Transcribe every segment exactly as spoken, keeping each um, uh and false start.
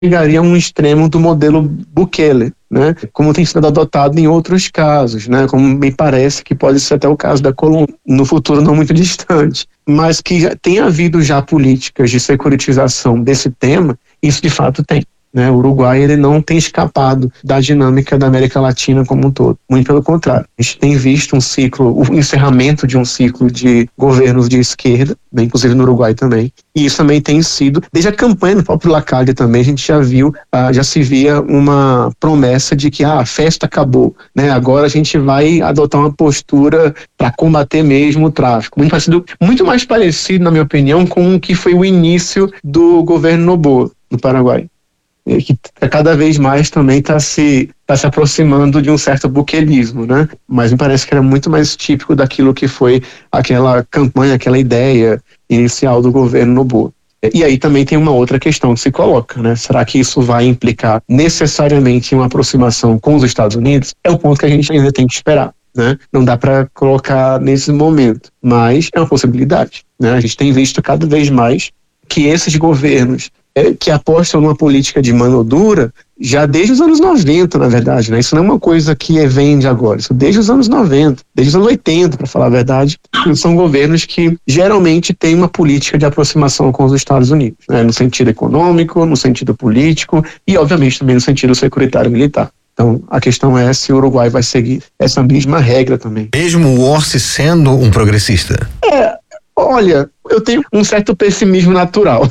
chegaria a um extremo do modelo Bukele, né? Como tem sido adotado em outros casos, né? Como me parece que pode ser até o caso da Colômbia, no futuro não muito distante, mas que tem havido já políticas de securitização desse tema, isso de fato tem. Né, o Uruguai ele não tem escapado da dinâmica da América Latina como um todo, muito pelo contrário. A gente tem visto um ciclo, o encerramento de um ciclo de governos de esquerda, bem, inclusive no Uruguai também, e isso também tem sido, desde a campanha do próprio Lacalle também, a gente já viu, ah, já se via uma promessa de que ah, a festa acabou, né, agora a gente vai adotar uma postura para combater mesmo o tráfico, muito, parecido, muito mais parecido, na minha opinião, com o que foi o início do governo Noboa, no Paraguai, que cada vez mais também está se, tá se aproximando de um certo buquelismo, né? Mas me parece que era muito mais típico daquilo que foi aquela campanha, aquela ideia inicial do governo Noboa. E aí também tem uma outra questão que se coloca, né? Será que isso vai implicar necessariamente em uma aproximação com os Estados Unidos? É o ponto que a gente ainda tem que esperar, né? Não dá para colocar nesse momento, mas é uma possibilidade, né? A gente tem visto cada vez mais que esses governos É, que apostam numa política de mão dura já desde os anos noventa, na verdade, né? Isso não é uma coisa que vem de agora, isso desde os anos noventa, desde os anos oitenta, para falar a verdade, são governos que geralmente têm uma política de aproximação com os Estados Unidos, né? No sentido econômico, no sentido político e, obviamente, também no sentido securitário militar. Então, a questão é se o Uruguai vai seguir essa mesma regra também. Mesmo o Orsi sendo um progressista? É, olha, eu tenho um certo pessimismo natural.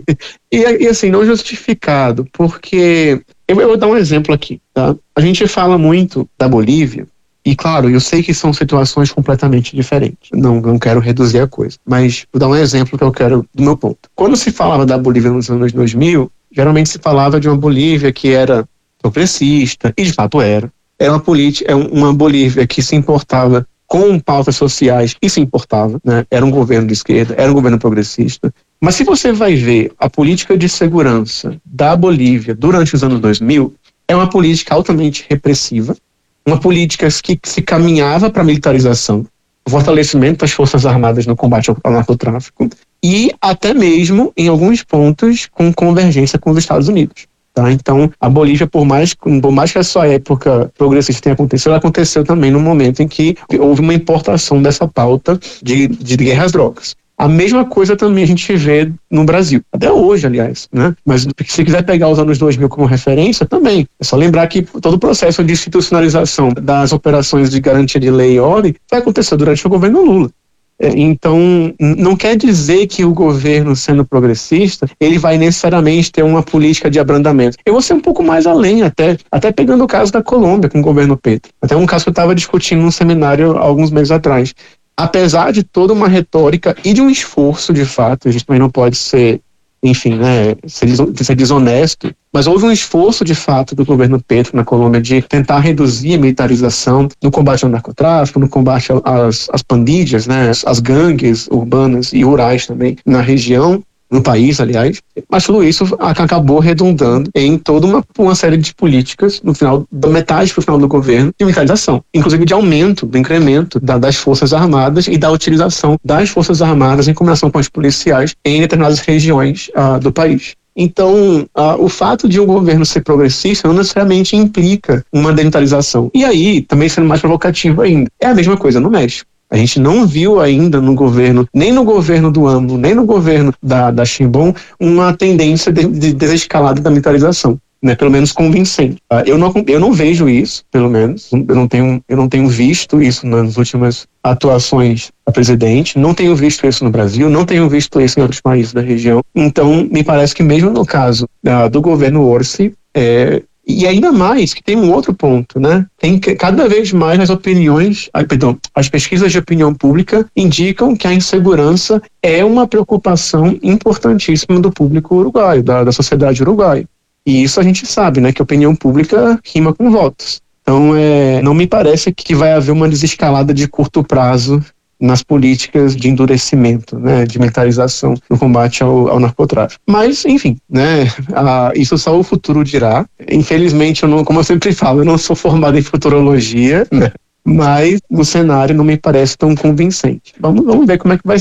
e, e assim, não justificado, porque eu, eu vou dar um exemplo aqui, tá? A gente fala muito da Bolívia, e claro, eu sei que são situações completamente diferentes, não, não quero reduzir a coisa, mas vou dar um exemplo que eu quero do meu ponto. Quando se falava da Bolívia nos anos dois mil, geralmente se falava de uma Bolívia que era progressista, e de fato era. Era uma, política, uma Bolívia que se importava com pautas sociais, e se importava, né? Era um governo de esquerda, era um governo progressista. Mas se você vai ver a política de segurança da Bolívia durante os anos dois mil, é uma política altamente repressiva, uma política que se caminhava para a militarização, o fortalecimento das forças armadas no combate ao, ao narcotráfico, e até mesmo, em alguns pontos, com convergência com os Estados Unidos. Tá? Então, a Bolívia, por mais, por mais que a sua época progressista tenha acontecido, ela aconteceu também no momento em que houve uma importação dessa pauta de, de guerra às drogas. A mesma coisa também a gente vê no Brasil, até hoje, aliás, né? Mas se quiser pegar os anos dois mil como referência, também. É só lembrar que todo o processo de institucionalização das operações de garantia de lei e ordem vai acontecer durante o governo Lula. Então, não quer dizer que o governo, sendo progressista, ele vai necessariamente ter uma política de abrandamento. Eu vou ser um pouco mais além, até, até pegando o caso da Colômbia com o governo Petro. Até um caso que eu estava discutindo num seminário alguns meses atrás. Apesar de toda uma retórica e de um esforço, de fato, a gente também não pode ser, enfim, né, ser, ser desonesto, mas houve um esforço, de fato, do governo Petro na Colômbia de tentar reduzir a militarização no combate ao narcotráfico, no combate às, às pandilhas, né, as, as gangues urbanas e rurais também na região, no país, aliás, mas tudo isso acabou redundando em toda uma, uma série de políticas, no final, da metade para o final do governo, de militarização, inclusive de aumento, do incremento da, das forças armadas e da utilização das forças armadas em combinação com as policiais em determinadas regiões uh, do país. Então, uh, o fato de um governo ser progressista não necessariamente implica uma demilitarização. E aí, também sendo mais provocativo ainda, é a mesma coisa no México. A gente não viu ainda no governo, nem no governo do AMLO, nem no governo da, da Sheinbaum, uma tendência de, de desescalada da militarização, né? Pelo menos convincente. Uh, eu, não, eu não vejo isso, pelo menos. Eu não tenho, eu não tenho visto isso nas últimas atuações da presidente. Não tenho visto isso no Brasil, não tenho visto isso em outros países da região. Então, me parece que mesmo no caso uh, do governo Orsi, é, e ainda mais que tem um outro ponto, né? Tem que, cada vez mais as opiniões, ah, perdão, as pesquisas de opinião pública indicam que a insegurança é uma preocupação importantíssima do público uruguaio, da, da sociedade uruguaia. E isso a gente sabe, né? Que a opinião pública rima com votos. Então, é, não me parece que vai haver uma desescalada de curto prazo nas políticas de endurecimento, né, de militarização no combate ao, ao narcotráfico. Mas, enfim, né, a, isso só o futuro dirá. Infelizmente, eu não, como eu sempre falo, eu não sou formado em futurologia, né, mas o cenário não me parece tão convincente. Vamos, vamos ver como é que vai ser.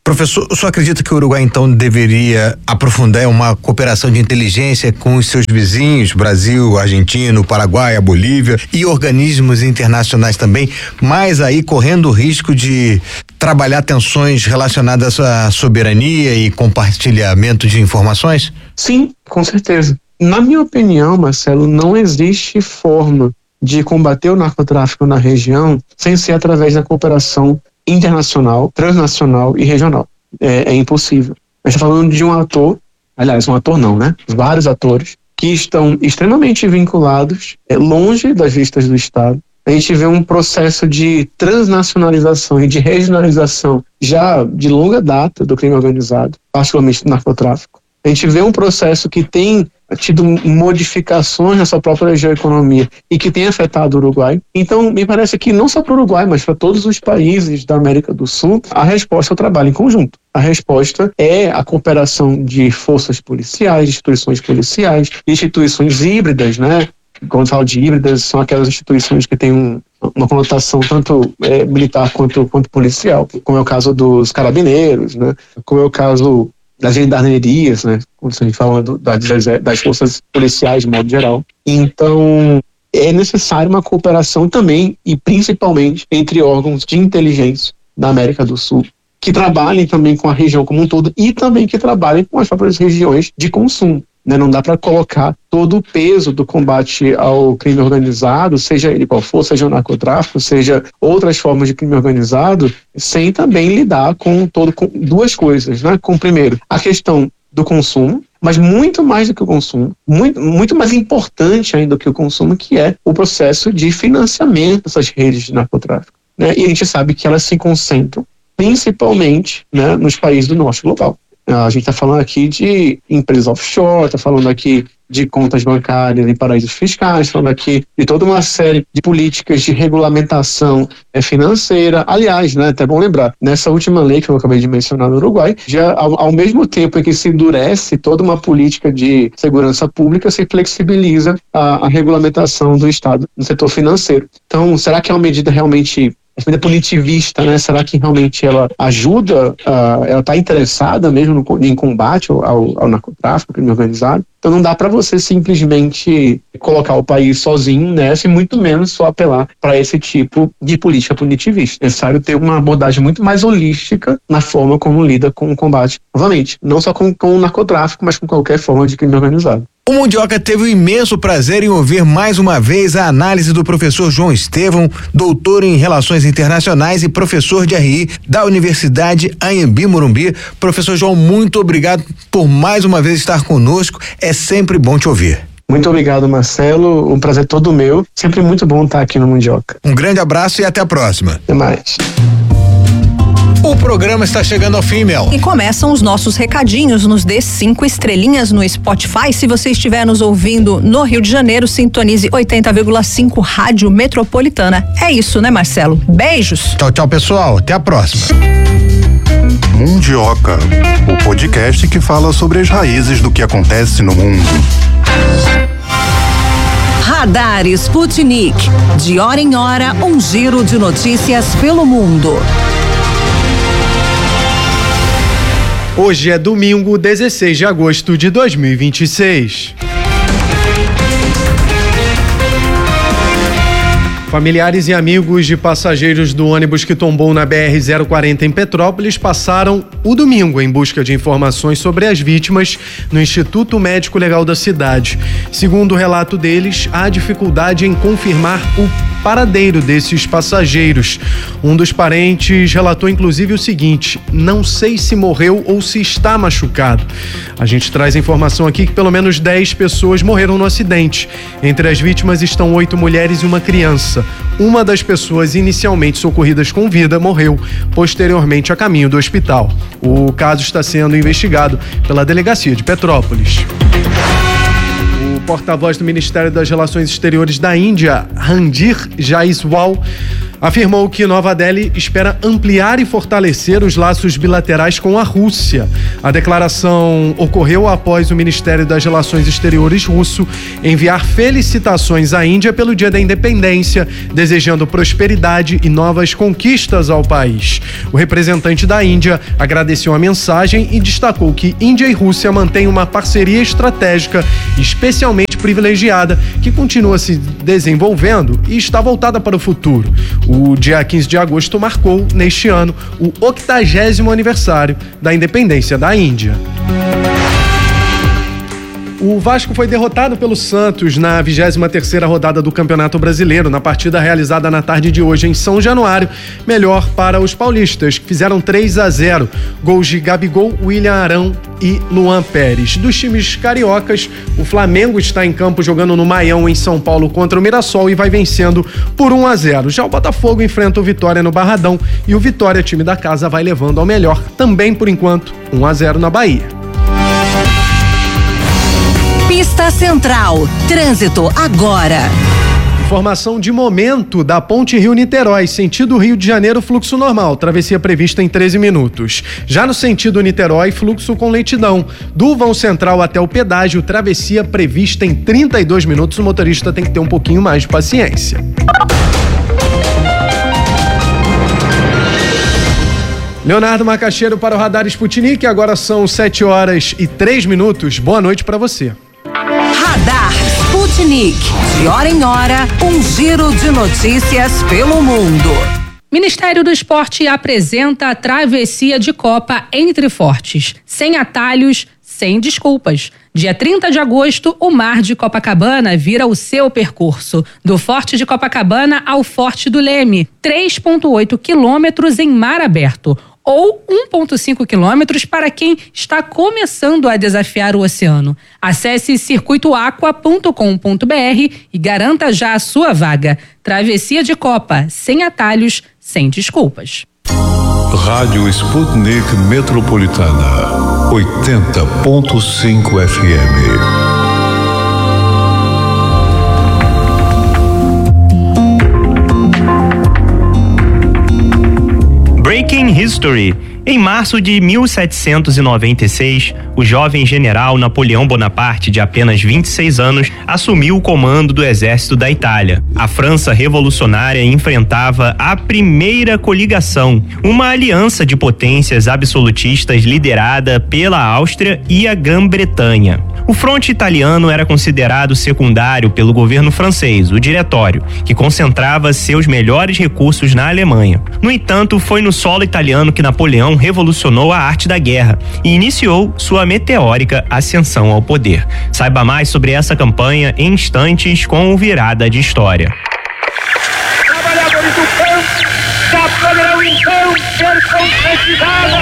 Professor, o senhor acredita que o Uruguai então deveria aprofundar uma cooperação de inteligência com os seus vizinhos, Brasil, Argentina, Paraguai, a Bolívia e organismos internacionais também, mas aí correndo o risco de trabalhar tensões relacionadas à soberania e compartilhamento de informações? Sim, com certeza. Na minha opinião, Marcelo, não existe forma de combater o narcotráfico na região sem ser através da cooperação internacional, transnacional e regional. É, é impossível. A gente está falando de um ator, aliás, um ator não, né? Vários atores que estão extremamente vinculados, é, longe das vistas do Estado. A gente vê um processo de transnacionalização e de regionalização já de longa data do crime organizado, particularmente do narcotráfico. A gente vê um processo que tem tido modificações na sua própria geoeconomia e que tem afetado o Uruguai. Então, me parece que não só para o Uruguai, mas para todos os países da América do Sul, a resposta é o trabalho em conjunto. A resposta é a cooperação de forças policiais, instituições policiais, instituições híbridas, né? Quando eu falo de híbridas, são aquelas instituições que têm um, uma conotação tanto é, militar quanto, quanto policial, como é o caso dos carabineiros, né? Como é o caso das gendarmerias, né? Quando a gente fala do, das, das forças policiais de modo geral. Então, é necessário uma cooperação também e principalmente entre órgãos de inteligência da América do Sul, que trabalhem também com a região como um todo e também que trabalhem com as próprias regiões de consumo. Né? Não dá para colocar todo o peso do combate ao crime organizado, seja ele qual for, seja o narcotráfico, seja outras formas de crime organizado, sem também lidar com, todo, com duas coisas. Né? Com, primeiro, a questão do consumo, mas muito mais do que o consumo, muito, muito mais importante ainda do que o consumo, que é o processo de financiamento dessas redes de narcotráfico. Né? E a gente sabe que elas se concentram principalmente, né, nos países do norte global. A gente está falando aqui de empresas offshore, está falando aqui de contas bancárias em paraísos fiscais, falando aqui de toda uma série de políticas de regulamentação financeira. Aliás, né, até bom lembrar, nessa última lei que eu acabei de mencionar no Uruguai, já ao, ao mesmo tempo em que se endurece toda uma política de segurança pública, se flexibiliza a, a regulamentação do Estado no setor financeiro. Então, será que é uma medida realmente... a medida punitivista, né? Será que realmente ela ajuda, uh, ela está interessada mesmo no, em combate ao, ao, ao narcotráfico, ao crime organizado? Então não dá para você simplesmente colocar o país sozinho nessa e muito menos só apelar para esse tipo de política punitivista. É necessário ter uma abordagem muito mais holística na forma como lida com o combate. Novamente, não só com, com o narcotráfico, mas com qualquer forma de crime organizado. O Mundioca teve o imenso prazer em ouvir mais uma vez a análise do professor João Estevão, doutor em Relações Internacionais e professor de R I da Universidade Anhembi Morumbi. Professor João, muito obrigado por mais uma vez estar conosco. É sempre bom te ouvir. Muito obrigado, Marcelo. Um prazer todo meu. Sempre muito bom estar aqui no Mundioca. Um grande abraço e até a próxima. Até mais. O programa está chegando ao fim, Mel. E começam os nossos recadinhos. Nos dê cinco estrelinhas no Spotify. Se você estiver nos ouvindo no Rio de Janeiro, sintonize oitenta vírgula cinco Rádio Metropolitana. É isso, né, Marcelo? Beijos. Tchau, tchau, pessoal. Até a próxima. Mundioca, o podcast que fala sobre as raízes do que acontece no mundo. Radar Sputnik. De hora em hora, um giro de notícias pelo mundo. Hoje é domingo, dezesseis de agosto de dois mil e vinte e seis. Familiares e amigos de passageiros do ônibus que tombou na B R zero quarenta em Petrópolis passaram o domingo em busca de informações sobre as vítimas no Instituto Médico Legal da cidade. Segundo o relato deles, há dificuldade em confirmar o paradeiro desses passageiros. Um dos parentes relatou inclusive o seguinte: não sei se morreu ou se está machucado. A gente traz a informação aqui que pelo menos dez pessoas morreram no acidente. Entre as vítimas estão oito mulheres e uma criança. Uma das pessoas inicialmente socorridas com vida morreu posteriormente a caminho do hospital. O caso está sendo investigado pela Delegacia de Petrópolis. O porta-voz do Ministério das Relações Exteriores da Índia, Randir Jaiswal, afirmou que Nova Delhi espera ampliar e fortalecer os laços bilaterais com a Rússia. A declaração ocorreu após o Ministério das Relações Exteriores russo enviar felicitações à Índia pelo Dia da Independência, desejando prosperidade e novas conquistas ao país. O representante da Índia agradeceu a mensagem e destacou que Índia e Rússia mantêm uma parceria estratégica especialmente privilegiada que continua se desenvolvendo e está voltada para o futuro. O dia quinze de agosto marcou, neste ano, o octagésimo aniversário da independência da Índia. O Vasco foi derrotado pelo Santos na vigésima terceira rodada do Campeonato Brasileiro, na partida realizada na tarde de hoje em São Januário. Melhor para os paulistas, que fizeram três a zero. Gols de Gabigol, William Arão e Luan Pérez. Dos times cariocas, o Flamengo está em campo jogando no Maião, em São Paulo, contra o Mirassol e vai vencendo por um a zero. Já o Botafogo enfrenta o Vitória no Barradão e o Vitória, time da casa, vai levando ao melhor, também por enquanto, um a zero na Bahia. Pista Central, trânsito agora. Informação de momento da Ponte Rio-Niterói, sentido Rio de Janeiro, fluxo normal, travessia prevista em treze minutos. Já no sentido Niterói, fluxo com lentidão. Do vão central até o pedágio, travessia prevista em trinta e dois minutos, o motorista tem que ter um pouquinho mais de paciência. Leonardo Macaxeiro para o Radar Sputnik, agora são sete horas e três minutos. Boa noite para você. Radar Sputnik, de hora em hora, um giro de notícias pelo mundo. Ministério do Esporte apresenta a travessia de Copa entre fortes, sem atalhos, sem desculpas. Dia trinta de agosto, o Mar de Copacabana vira o seu percurso. Do Forte de Copacabana ao Forte do Leme, três vírgula oito quilômetros em mar aberto, ou um vírgula cinco quilômetros para quem está começando a desafiar o oceano. Acesse circuito aqua ponto com ponto br e garanta já a sua vaga. Travessia de Copa, sem atalhos, sem desculpas. Rádio Sputnik Metropolitana, oitenta ponto cinco F M. Breaking History. Em março de mil setecentos e noventa e seis, o jovem general Napoleão Bonaparte, de apenas vinte e seis anos, assumiu o comando do exército da Itália. A França revolucionária enfrentava a primeira coligação, uma aliança de potências absolutistas liderada pela Áustria e a Grã-Bretanha. O fronte italiano era considerado secundário pelo governo francês, o Diretório, que concentrava seus melhores recursos na Alemanha. No entanto, foi no solo italiano que Napoleão revolucionou a arte da guerra e iniciou sua meteórica ascensão ao poder. Saiba mais sobre essa campanha em instantes com o Virada de História. Trabalhadores do campo já poderão então ser concretizados.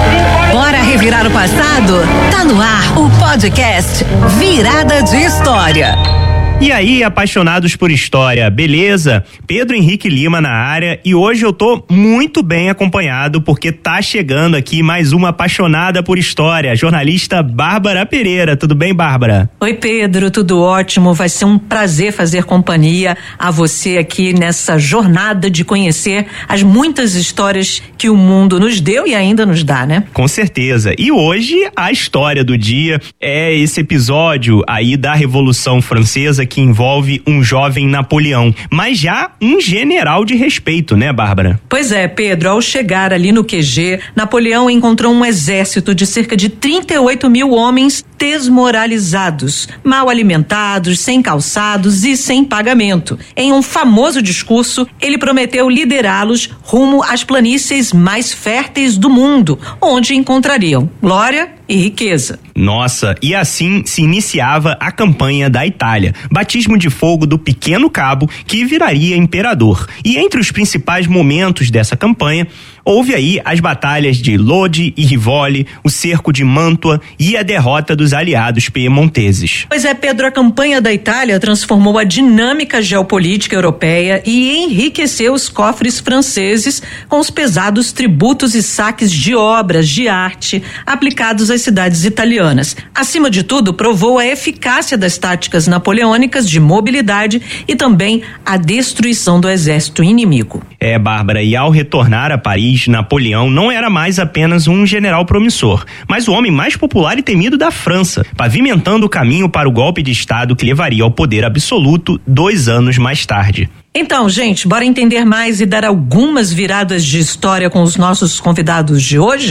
Bora revirar o passado? Tá no ar o podcast Virada de História. E aí, apaixonados por história, beleza? Pedro Henrique Lima na área e hoje eu tô muito bem acompanhado porque tá chegando aqui mais uma apaixonada por história, a jornalista Bárbara Pereira. Tudo bem, Bárbara? Oi, Pedro, tudo ótimo. Vai ser um prazer fazer companhia a você aqui nessa jornada de conhecer as muitas histórias que o mundo nos deu e ainda nos dá, né? Com certeza. E hoje a história do dia é esse episódio aí da Revolução Francesa que envolve um jovem Napoleão, mas já um general de respeito, né, Bárbara? Pois é, Pedro, ao chegar ali no Q G, Napoleão encontrou um exército de cerca de trinta e oito mil homens desmoralizados, mal alimentados, sem calçados e sem pagamento. Em um famoso discurso, ele prometeu liderá-los rumo às planícies mais férteis do mundo, onde encontrariam glória e riqueza. Nossa, e assim se iniciava a campanha da Itália, batismo de fogo do pequeno cabo que viraria imperador. E entre os principais momentos dessa campanha, houve aí as batalhas de Lodi e Rivoli, o cerco de Mantua e a derrota dos aliados piemonteses. Pois é, Pedro, a campanha da Itália transformou a dinâmica geopolítica europeia e enriqueceu os cofres franceses com os pesados tributos e saques de obras de arte aplicados às cidades italianas. Acima de tudo, provou a eficácia das táticas napoleônicas de mobilidade e também a destruição do exército inimigo. É, Bárbara, e ao retornar a Paris, Napoleão não era mais apenas um general promissor, mas o homem mais popular e temido da França, pavimentando o caminho para o golpe de Estado que levaria ao poder absoluto dois anos mais tarde. Então, gente, bora entender mais e dar algumas viradas de história com os nossos convidados de hoje?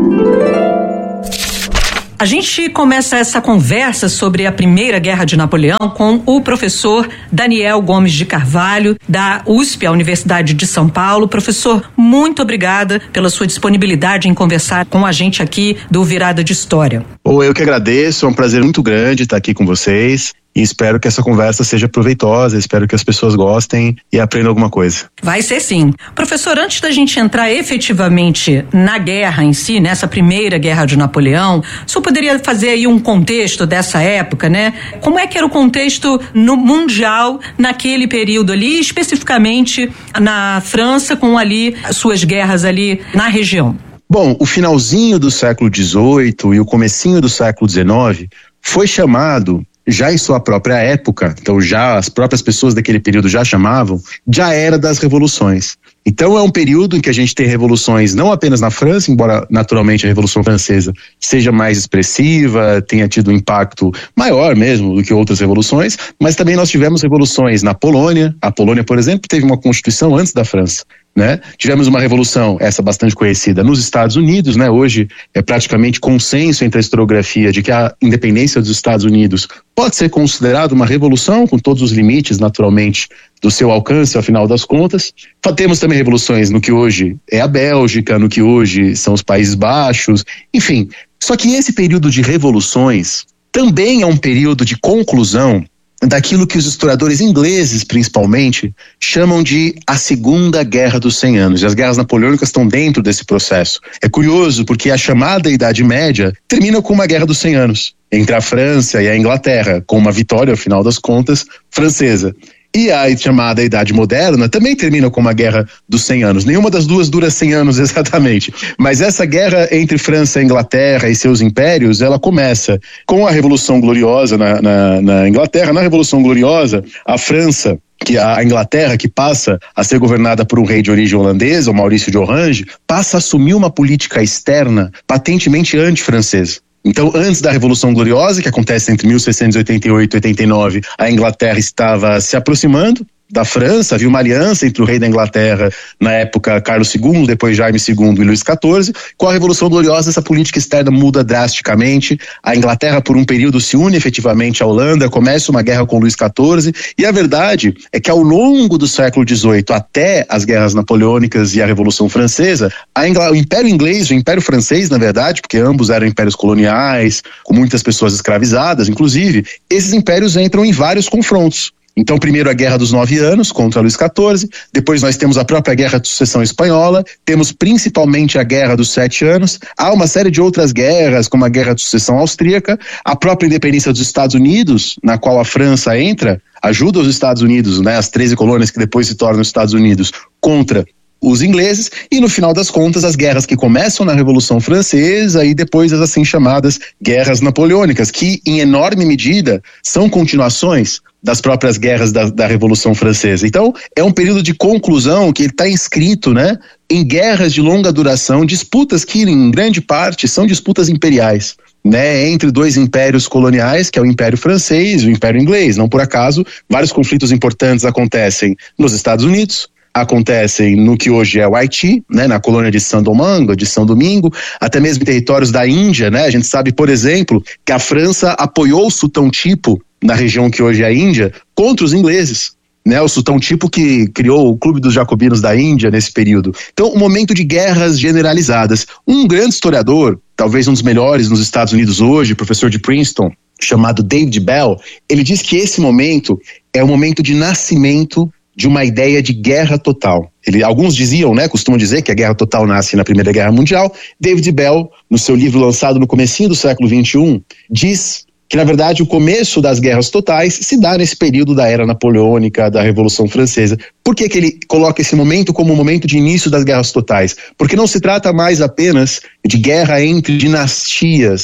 A gente começa essa conversa sobre a Primeira Guerra de Napoleão com o professor Daniel Gomes de Carvalho, da U S P, a Universidade de São Paulo. Professor, muito obrigada pela sua disponibilidade em conversar com a gente aqui do Virada de História. Oh, eu que agradeço, é um prazer muito grande estar aqui com vocês. E espero que essa conversa seja proveitosa, espero que as pessoas gostem e aprendam alguma coisa. Vai ser sim. Professor, antes da gente entrar efetivamente na guerra em si, nessa primeira guerra de Napoleão, o senhor poderia fazer aí um contexto dessa época, né? Como é que era o contexto no mundial naquele período ali, especificamente na França, com ali suas guerras ali na região? Bom, o finalzinho do século dezoito e o comecinho do século dezenove foi chamado, já em sua própria época, então já as próprias pessoas daquele período já chamavam, já era das revoluções. Então é um período em que a gente tem revoluções não apenas na França, embora naturalmente a Revolução Francesa seja mais expressiva, tenha tido um impacto maior mesmo do que outras revoluções, mas também nós tivemos revoluções na Polônia. A Polônia, por exemplo, teve uma constituição antes da França. Né? Tivemos uma revolução, essa bastante conhecida, nos Estados Unidos, né? Hoje é praticamente consenso entre a historiografia de que a independência dos Estados Unidos pode ser considerada uma revolução, com todos os limites, naturalmente, do seu alcance, ao final das contas. Temos também revoluções no que hoje é a Bélgica, no que hoje são os Países Baixos, enfim. Só que esse período de revoluções também é um período de conclusão daquilo que os historiadores ingleses, principalmente, chamam de a Segunda Guerra dos cem anos. E as guerras napoleônicas estão dentro desse processo. É curioso porque a chamada Idade Média termina com uma Guerra dos cem anos, entre a França e a Inglaterra, com uma vitória, ao final das contas, francesa. E a chamada Idade Moderna também termina com uma guerra dos cem anos. Nenhuma das duas dura cem anos exatamente. Mas essa guerra entre França e Inglaterra e seus impérios, ela começa com a Revolução Gloriosa na, na, na Inglaterra. Na Revolução Gloriosa, a França, que a Inglaterra, que passa a ser governada por um rei de origem holandesa, o Maurício de Orange, passa a assumir uma política externa patentemente anti-francesa. Então, antes da Revolução Gloriosa, que acontece entre mil seiscentos e oitenta e oito e oitenta e nove, a Inglaterra estava se aproximando da França, havia uma aliança entre o rei da Inglaterra, na época Carlos segundo, depois Jaime segundo e Luís quatorze. Com a Revolução Gloriosa, essa política externa muda drasticamente. A Inglaterra, por um período, se une efetivamente à Holanda, começa uma guerra com Luís quatorze, e a verdade é que ao longo do século dezoito, até as guerras napoleônicas e a Revolução Francesa, a Ingl... o Império Inglês, o Império Francês, na verdade, porque ambos eram impérios coloniais, com muitas pessoas escravizadas, inclusive, esses impérios entram em vários confrontos. Então, primeiro a Guerra dos Nove Anos contra Luís quatorze, depois nós temos a própria Guerra de Sucessão Espanhola, temos principalmente a Guerra dos Sete Anos, há uma série de outras guerras, como a Guerra de Sucessão Austríaca, a própria independência dos Estados Unidos, na qual a França entra, ajuda os Estados Unidos, né, as treze colônias que depois se tornam os Estados Unidos, contra os ingleses, e no final das contas as guerras que começam na Revolução Francesa e depois as assim chamadas guerras napoleônicas, que em enorme medida são continuações das próprias guerras da, da Revolução Francesa. Então é um período de conclusão que está inscrito, né, em guerras de longa duração, disputas que em grande parte são disputas imperiais, né, entre dois impérios coloniais, que é o Império Francês e o Império Inglês. Não por acaso, vários conflitos importantes acontecem nos Estados Unidos, acontecem no que hoje é o Haiti, né, na colônia de São Domingo, de São Domingo, até mesmo em territórios da Índia, né? A gente sabe, por exemplo, que a França apoiou o Sultão Tipu na região que hoje é a Índia contra os ingleses, né? O Sultão Tipu que criou o Clube dos Jacobinos da Índia nesse período. Então, um momento de guerras generalizadas. Um grande historiador, talvez um dos melhores nos Estados Unidos hoje, professor de Princeton, chamado David Bell, ele diz que esse momento é o momento de nascimento de uma ideia de guerra total. Ele, alguns diziam, né, costumam dizer que a guerra total nasce na Primeira Guerra Mundial. David Bell, no seu livro lançado no comecinho do século vinte e um, diz que, na verdade, o começo das guerras totais se dá nesse período da Era Napoleônica, da Revolução Francesa. Por que que ele coloca esse momento como o momento de início das guerras totais? Porque não se trata mais apenas de guerra entre dinastias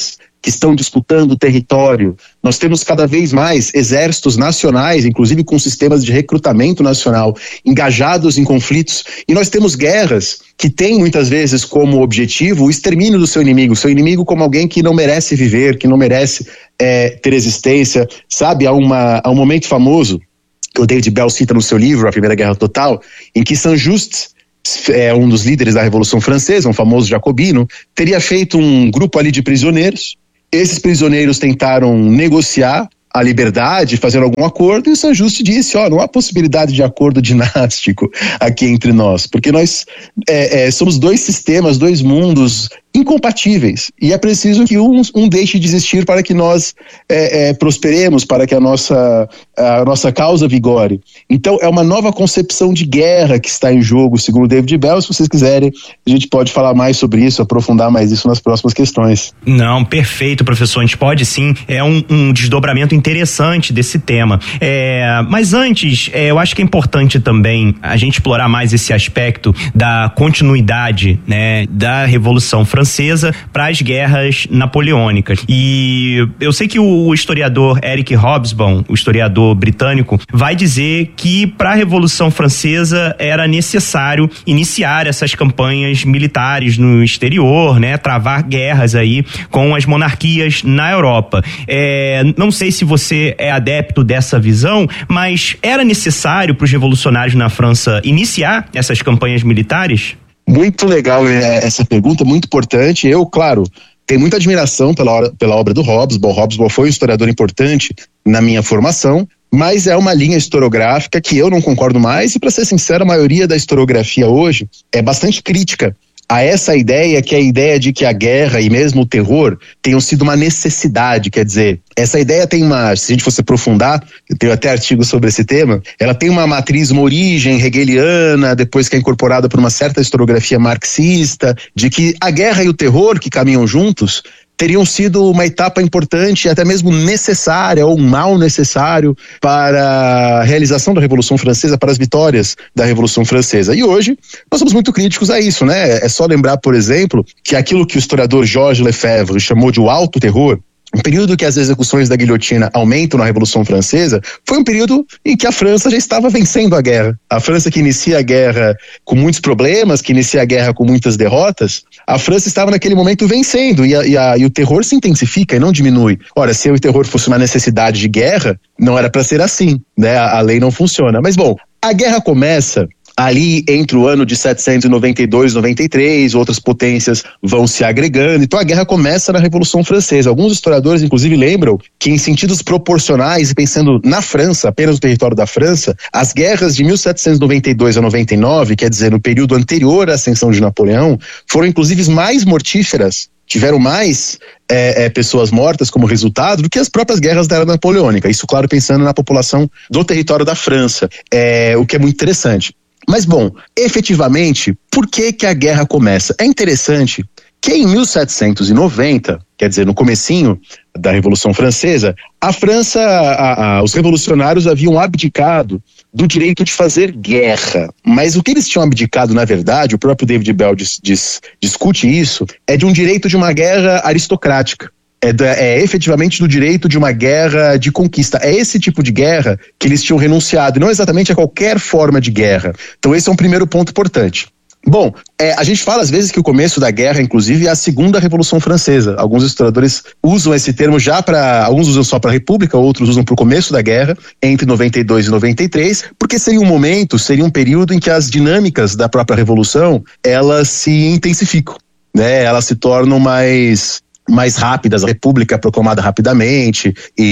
que estão disputando território. Nós temos cada vez mais exércitos nacionais, inclusive com sistemas de recrutamento nacional, engajados em conflitos, e nós temos guerras que têm muitas vezes como objetivo o extermínio do seu inimigo, seu inimigo como alguém que não merece viver, que não merece é, ter existência, sabe? Há, uma, há um momento famoso que o David Bell cita no seu livro, A Primeira Guerra Total, em que Saint-Just, é um dos líderes da Revolução Francesa, um famoso jacobino, teria feito um grupo ali de prisioneiros. Esses prisioneiros tentaram negociar a liberdade, fazer algum acordo, e o Saint-Just disse, ó, não há possibilidade de acordo dinástico aqui entre nós, porque nós é, é, somos dois sistemas, dois mundos incompatíveis, e é preciso que um, um deixe de existir para que nós é, é, prosperemos, para que a nossa, a nossa causa vigore. Então é uma nova concepção de guerra que está em jogo, segundo David Bell. Se vocês quiserem, a gente pode falar mais sobre isso, aprofundar mais isso nas próximas questões. Não, perfeito, professor, a gente pode sim, é um, um desdobramento interessante desse tema. É, mas antes, é, eu acho que é importante também a gente explorar mais esse aspecto da continuidade, né, da Revolução Francesa para as guerras napoleônicas. E eu sei que o historiador Eric Hobsbawm, o historiador britânico, vai dizer que para a Revolução Francesa era necessário iniciar essas campanhas militares no exterior, né, travar guerras aí com as monarquias na Europa. É, não sei se você é adepto dessa visão, mas era necessário para os revolucionários na França iniciar essas campanhas militares? Muito legal essa pergunta, muito importante. Eu, claro, tenho muita admiração pela, pela obra do Hobsbawm. Hobsbawm foi um historiador importante na minha formação, mas é uma linha historiográfica que eu não concordo mais, e, para ser sincero, a maioria da historiografia hoje é bastante crítica a essa ideia, que é a ideia de que a guerra e mesmo o terror tenham sido uma necessidade. Quer dizer, essa ideia tem uma, se a gente fosse aprofundar, eu tenho até artigos sobre esse tema, ela tem uma matriz, uma origem hegeliana, depois que é incorporada por uma certa historiografia marxista, de que a guerra e o terror, que caminham juntos, teriam sido uma etapa importante, até mesmo necessária, ou um mal necessário para a realização da Revolução Francesa, para as vitórias da Revolução Francesa. E hoje nós somos muito críticos a isso, né? É só lembrar, por exemplo, que aquilo que o historiador Georges Lefebvre chamou de o alto terror, um período que as execuções da guilhotina aumentam na Revolução Francesa, foi um período em que a França já estava vencendo a guerra. A França, que inicia a guerra com muitos problemas, que inicia a guerra com muitas derrotas, a França estava naquele momento vencendo, e, a, e, a, e o terror se intensifica e não diminui. Ora, se o terror fosse uma necessidade de guerra, não era para ser assim, né? A, a lei não funciona. Mas, bom, a guerra começa ali entre o ano de setecentos e noventa e dois e noventa e três, outras potências vão se agregando, então a guerra começa na Revolução Francesa. Alguns historiadores, inclusive, lembram que, em sentidos proporcionais, e pensando na França, apenas no território da França, as guerras de mil setecentos e noventa e dois a noventa e nove, quer dizer, no período anterior à ascensão de Napoleão, foram inclusive mais mortíferas, tiveram mais é, é, pessoas mortas como resultado do que as próprias guerras da era napoleônica. Isso, claro, pensando na população do território da França, é, o que é muito interessante. Mas, bom, efetivamente, por que que a guerra começa? É interessante que em mil setecentos e noventa, quer dizer, no comecinho da Revolução Francesa, a França, a, a, os revolucionários haviam abdicado do direito de fazer guerra. Mas o que eles tinham abdicado, na verdade, o próprio David Bell diz, diz, discute isso, é de um direito de uma guerra aristocrática. É, da, é efetivamente do direito de uma guerra de conquista. É esse tipo de guerra que eles tinham renunciado, e não exatamente a qualquer forma de guerra. Então esse é um primeiro ponto importante. Bom, é, a gente fala às vezes que o começo da guerra, inclusive, é a segunda Revolução Francesa. Alguns historiadores usam esse termo já para, alguns usam só para a República, outros usam para o começo da guerra, entre noventa e dois e noventa e três, porque seria um momento, seria um período em que as dinâmicas da própria Revolução, elas se intensificam, né? Elas se tornam mais... mais rápidas, a República é proclamada rapidamente,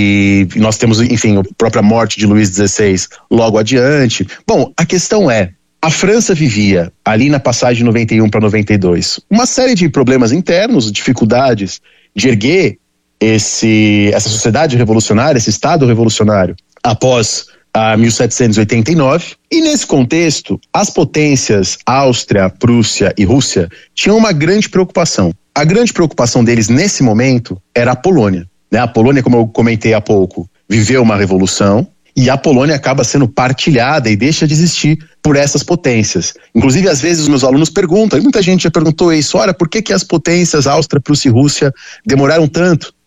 e nós temos, enfim, a própria morte de Luís dezesseis logo adiante. Bom, a questão é, a França vivia, ali na passagem de noventa e um para noventa e dois, uma série de problemas internos, dificuldades de erguer esse, essa sociedade revolucionária, esse Estado revolucionário, após a mil setecentos e oitenta e nove, e nesse contexto, as potências Áustria, Prússia e Rússia tinham uma grande preocupação. A grande preocupação deles nesse momento era a Polônia, né? A Polônia, como eu comentei há pouco, viveu uma revolução, e a Polônia acaba sendo partilhada e deixa de existir por essas potências. Inclusive, às vezes, os meus alunos perguntam, e muita gente já perguntou isso, olha, por que que as potências Áustria, Prússia e Rússia demoraram tanto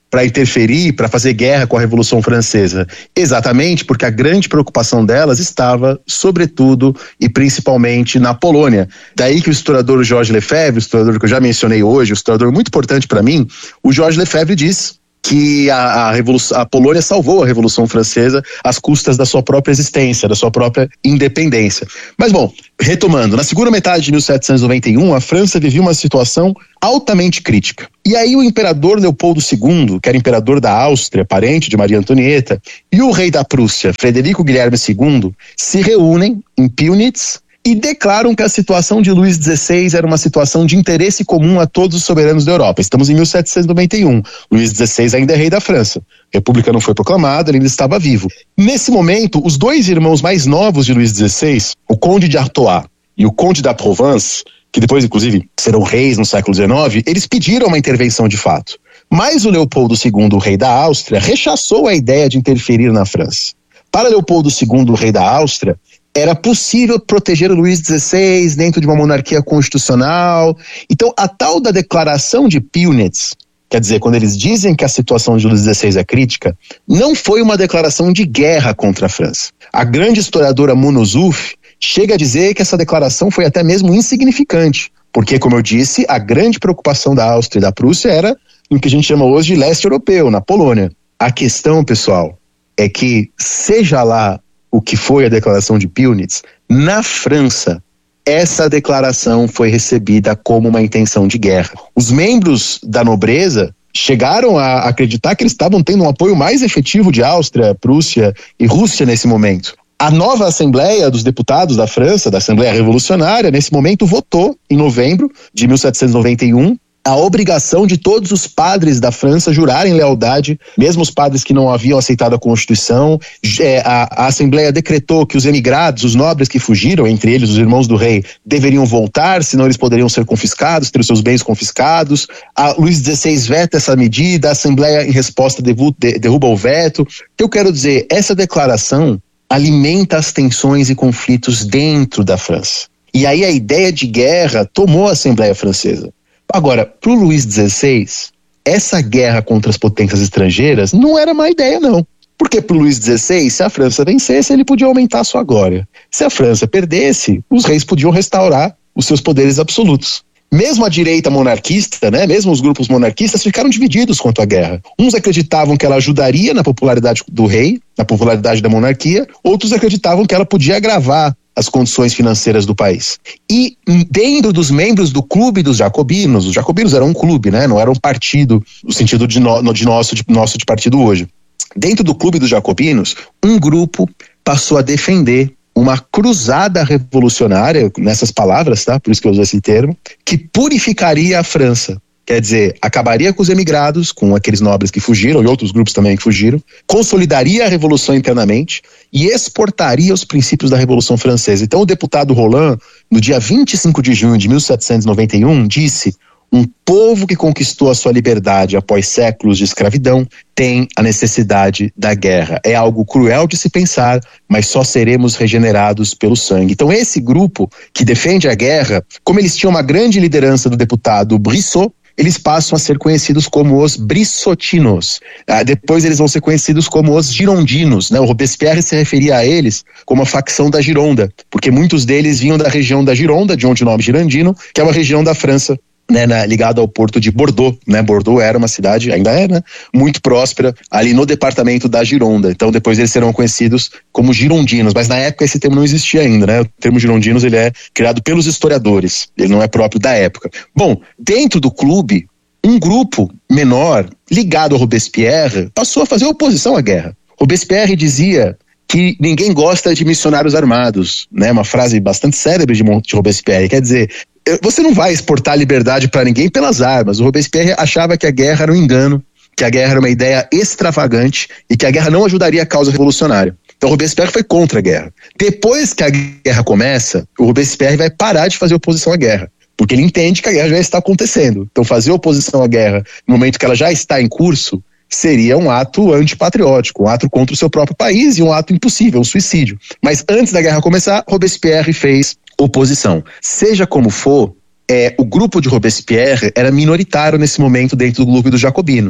para interferir, para fazer guerra com a Revolução Francesa? Exatamente porque a grande preocupação delas estava, sobretudo e principalmente, na Polônia. Daí que o historiador Georges Lefebvre, o historiador que eu já mencionei hoje, um historiador muito importante para mim, o Georges Lefebvre diz que a, a, Revolução, a Polônia salvou a Revolução Francesa às custas da sua própria existência, da sua própria independência. Mas bom, retomando, na segunda metade de mil setecentos e noventa e um, a França vivia uma situação altamente crítica. E aí o imperador Leopoldo segundo, que era imperador da Áustria, parente de Maria Antonieta, e o rei da Prússia, Frederico Guilherme segundo, se reúnem em Pillnitz e declaram que a situação de Luís dezesseis era uma situação de interesse comum a todos os soberanos da Europa. Estamos em mil setecentos e noventa e um. Luís dezesseis ainda é rei da França. A República não foi proclamada, ele ainda estava vivo. Nesse momento, os dois irmãos mais novos de Luís dezesseis, o Conde de Artois e o Conde da Provence, que depois, inclusive, serão reis no século dezenove, eles pediram uma intervenção de fato. Mas o Leopoldo segundo, o rei da Áustria, rechaçou a ideia de interferir na França. Para Leopoldo segundo, o rei da Áustria, era possível proteger o Luís dezesseis dentro de uma monarquia constitucional. Então, a tal da declaração de Pillnitz, quer dizer, quando eles dizem que a situação de Luís dezesseis é crítica, não foi uma declaração de guerra contra a França. A grande historiadora Mona Zouf chega a dizer que essa declaração foi até mesmo insignificante, porque, como eu disse, a grande preocupação da Áustria e da Prússia era no que a gente chama hoje de leste europeu, na Polônia. A questão, pessoal, é que, seja lá o que foi a declaração de Pillnitz, na França, essa declaração foi recebida como uma intenção de guerra. Os membros da nobreza chegaram a acreditar que eles estavam tendo um apoio mais efetivo de Áustria, Prússia e Rússia nesse momento. A nova Assembleia dos Deputados da França, da Assembleia Revolucionária, nesse momento votou, em novembro de mil setecentos e noventa e um, a obrigação de todos os padres da França jurarem lealdade, mesmo os padres que não haviam aceitado a Constituição. É, a, a Assembleia decretou que os emigrados, os nobres que fugiram, entre eles os irmãos do rei, deveriam voltar, senão eles poderiam ser confiscados, ter os seus bens confiscados. A Luís dezesseis veta essa medida, a Assembleia, em resposta, devu, de, derruba o veto. O que eu quero dizer, essa declaração alimenta as tensões e conflitos dentro da França. E aí a ideia de guerra tomou a Assembleia Francesa. Agora, para o Luís dezesseis, essa guerra contra as potências estrangeiras não era má ideia, não. Porque para o Luís dezesseis, se a França vencesse, ele podia aumentar a sua glória. Se a França perdesse, os reis podiam restaurar os seus poderes absolutos. Mesmo a direita monarquista, né, mesmo os grupos monarquistas ficaram divididos quanto à guerra. Uns acreditavam que ela ajudaria na popularidade do rei, na popularidade da monarquia, outros acreditavam que ela podia agravar as condições financeiras do país. E dentro dos membros do clube dos jacobinos, os jacobinos eram um clube, né, não era um partido no sentido de, no, de, nosso, de nosso de partido hoje. Dentro do clube dos jacobinos, um grupo passou a defender uma cruzada revolucionária, nessas palavras, tá? Por isso que eu uso esse termo, que purificaria a França. Quer dizer, acabaria com os emigrados, com aqueles nobres que fugiram e outros grupos também que fugiram, consolidaria a revolução internamente e exportaria os princípios da Revolução Francesa. Então o deputado Roland, no dia vinte e cinco de junho de mil setecentos e noventa e um, disse: um povo que conquistou a sua liberdade após séculos de escravidão tem a necessidade da guerra. É algo cruel de se pensar, mas só seremos regenerados pelo sangue. Então esse grupo que defende a guerra, como eles tinham uma grande liderança do deputado Brissot, eles passam a ser conhecidos como os brissotinos. Ah, depois eles vão ser conhecidos como os girondinos, né? O Robespierre se referia a eles como a facção da Gironda, porque muitos deles vinham da região da Gironda, de onde o nome girondino, que é uma região da França, né, na, ligado ao porto de Bordeaux, né? Bordeaux era uma cidade, ainda é, né, muito próspera ali no departamento da Gironda. Então depois eles serão conhecidos como girondinos, mas na época esse termo não existia ainda, né? O termo girondinos ele é criado pelos historiadores, ele não é próprio da época. Bom, dentro do clube, um grupo menor ligado ao Robespierre passou a fazer oposição à guerra. Robespierre dizia que ninguém gosta de missionários armados, né? Uma frase bastante célebre de, de Robespierre, quer dizer, você não vai exportar liberdade para ninguém pelas armas. O Robespierre achava que a guerra era um engano, que a guerra era uma ideia extravagante e que a guerra não ajudaria a causa revolucionária. Então o Robespierre foi contra a guerra. Depois que a guerra começa, o Robespierre vai parar de fazer oposição à guerra, porque ele entende que a guerra já está acontecendo. Então fazer oposição à guerra no momento que ela já está em curso seria um ato antipatriótico, um ato contra o seu próprio país e um ato impossível, um suicídio. Mas antes da guerra começar, Robespierre fez oposição. Seja como for, é, o grupo de Robespierre era minoritário nesse momento dentro do clube dos jacobinos.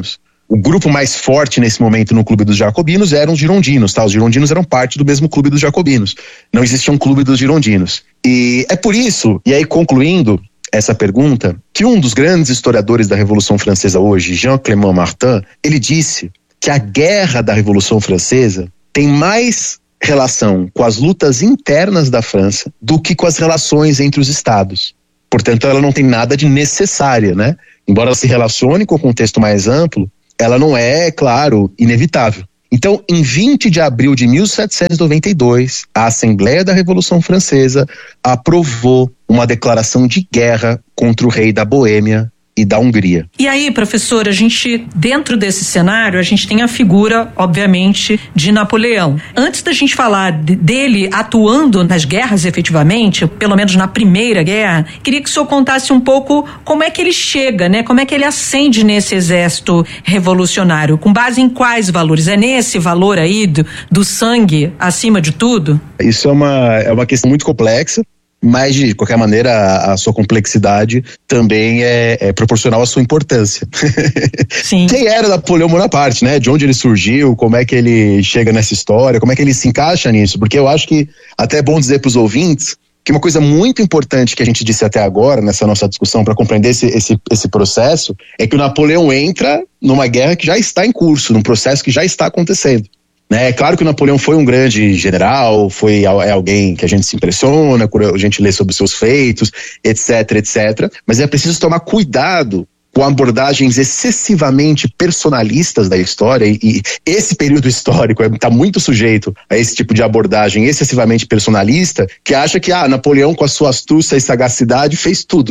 o grupo mais forte nesse momento no clube dos jacobinos eram os girondinos, tá? Os girondinos eram parte do mesmo clube dos jacobinos. Não existia um clube dos girondinos. E é por isso, e aí concluindo essa pergunta, que um dos grandes historiadores da Revolução Francesa hoje, Jean-Clément Martin, ele disse que a guerra da Revolução Francesa tem mais relação com as lutas internas da França do que com as relações entre os estados. Portanto, ela não tem nada de necessária, né? Embora ela se relacione com o contexto mais amplo, ela não é, claro, inevitável. Então, em vinte de abril de mil setecentos e noventa e dois, a Assembleia da Revolução Francesa aprovou uma declaração de guerra contra o rei da Boêmia e da Hungria. E aí, professor, a gente, dentro desse cenário, a gente tem a figura, obviamente, de Napoleão. Antes da gente falar de, dele atuando nas guerras efetivamente, pelo menos na Primeira Guerra, queria que o senhor contasse um pouco como é que ele chega, né? Como é que ele ascende nesse exército revolucionário? Com base em quais valores? É nesse valor aí do, do sangue acima de tudo? Isso é uma, é uma questão muito complexa. Mas, de qualquer maneira, a, a sua complexidade também é, é proporcional à sua importância. Sim. Quem era Napoleão Bonaparte, né? De onde ele surgiu, como é que ele chega nessa história, como é que ele se encaixa nisso? Porque eu acho que até é bom dizer para os ouvintes que uma coisa muito importante que a gente disse até agora, nessa nossa discussão, para compreender esse, esse, esse processo, é que o Napoleão entra numa guerra que já está em curso, num processo que já está acontecendo. É claro que o Napoleão foi um grande general, foi é alguém que a gente se impressiona, quando a gente lê sobre os seus feitos, etc, etcétera. Mas é preciso tomar cuidado com abordagens excessivamente personalistas da história, e, e esse período histórico está muito sujeito a esse tipo de abordagem excessivamente personalista, que acha que ah, Napoleão, com a sua astúcia e sagacidade, fez tudo.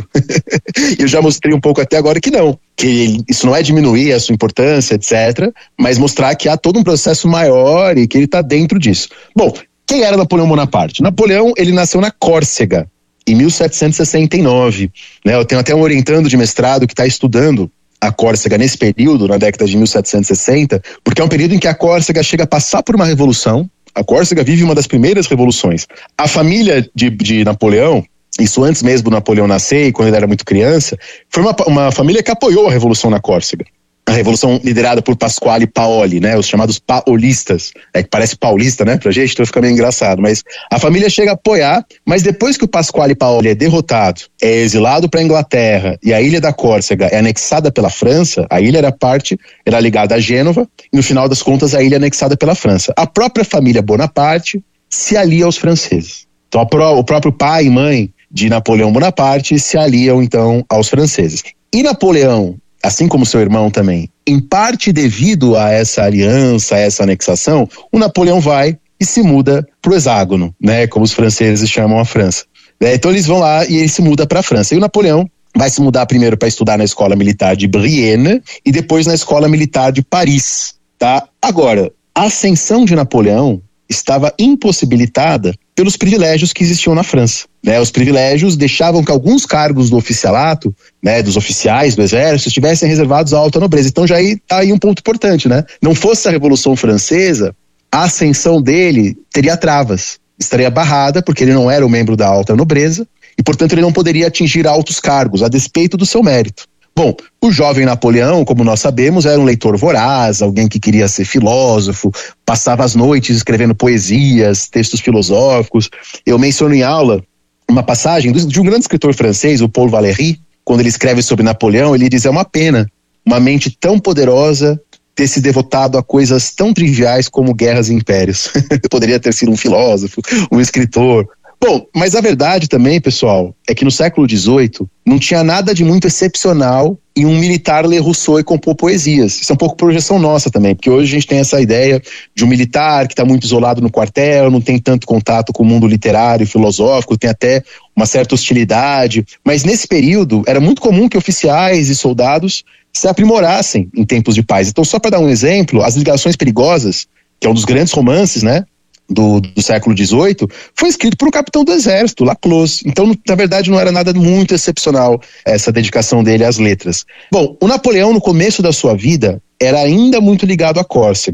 Eu já mostrei um pouco até agora que não, que ele, isso não é diminuir a sua importância, etcétera, mas mostrar que há todo um processo maior e que ele está dentro disso. Bom, quem era Napoleão Bonaparte? Napoleão, ele nasceu na Córcega, em mil setecentos e sessenta e nove, né? Eu tenho até um orientando de mestrado que está estudando a Córcega nesse período, na década de mil setecentos e sessenta, porque é um período em que a Córcega chega a passar por uma revolução. A Córcega vive uma das primeiras revoluções. A família de, de Napoleão, isso antes mesmo do Napoleão nascer, e quando ele era muito criança, foi uma, uma família que apoiou a revolução na Córcega. A revolução liderada por Pasquale Paoli, né, os chamados paolistas, é que parece paulista, né, pra gente, então fica meio engraçado, mas a família chega a apoiar, mas depois que o Pasquale Paoli é derrotado, é exilado para a Inglaterra e a ilha da Córcega é anexada pela França, a ilha era parte, era ligada a Gênova, e no final das contas a ilha é anexada pela França. A própria família Bonaparte se alia aos franceses. Então a pró- o próprio pai e mãe de Napoleão Bonaparte se aliam então aos franceses. E Napoleão, assim como seu irmão também, em parte devido a essa aliança, a essa anexação, o Napoleão vai e se muda para o hexágono, né, como os franceses chamam a França. É, então eles vão lá e ele se muda para a França. E o Napoleão vai se mudar primeiro para estudar na Escola Militar de Brienne e depois na Escola Militar de Paris. Tá? Agora, a ascensão de Napoleão estava impossibilitada pelos privilégios que existiam na França. Né, os privilégios deixavam que alguns cargos do oficialato, né, dos oficiais do exército, estivessem reservados à alta nobreza. Então já está aí um ponto importante, né? Não fosse a Revolução Francesa, a ascensão dele teria travas, estaria barrada, porque ele não era um membro da alta nobreza, e portanto ele não poderia atingir altos cargos, a despeito do seu mérito. Bom, o jovem Napoleão, como nós sabemos, era um leitor voraz, alguém que queria ser filósofo, passava as noites escrevendo poesias, textos filosóficos. Eu menciono em aula uma passagem de um grande escritor francês, o Paul Valéry, quando ele escreve sobre Napoleão, ele diz: é uma pena uma mente tão poderosa ter se devotado a coisas tão triviais como guerras e impérios. Poderia ter sido um filósofo, um escritor. Bom, mas a verdade também, pessoal, é que no século dezoito não tinha nada de muito excepcional em um militar ler Rousseau e compor poesias. Isso é um pouco projeção nossa também, porque hoje a gente tem essa ideia de um militar que está muito isolado no quartel, não tem tanto contato com o mundo literário e filosófico, tem até uma certa hostilidade. Mas nesse período era muito comum que oficiais e soldados se aprimorassem em tempos de paz. Então, só para dar um exemplo, As Ligações Perigosas, que é um dos grandes romances, né, Do, do século dezoito, foi escrito por um capitão do exército, Laclos. Então, na verdade, não era nada muito excepcional essa dedicação dele às letras. Bom, o Napoleão, no começo da sua vida, era ainda muito ligado à Córcega.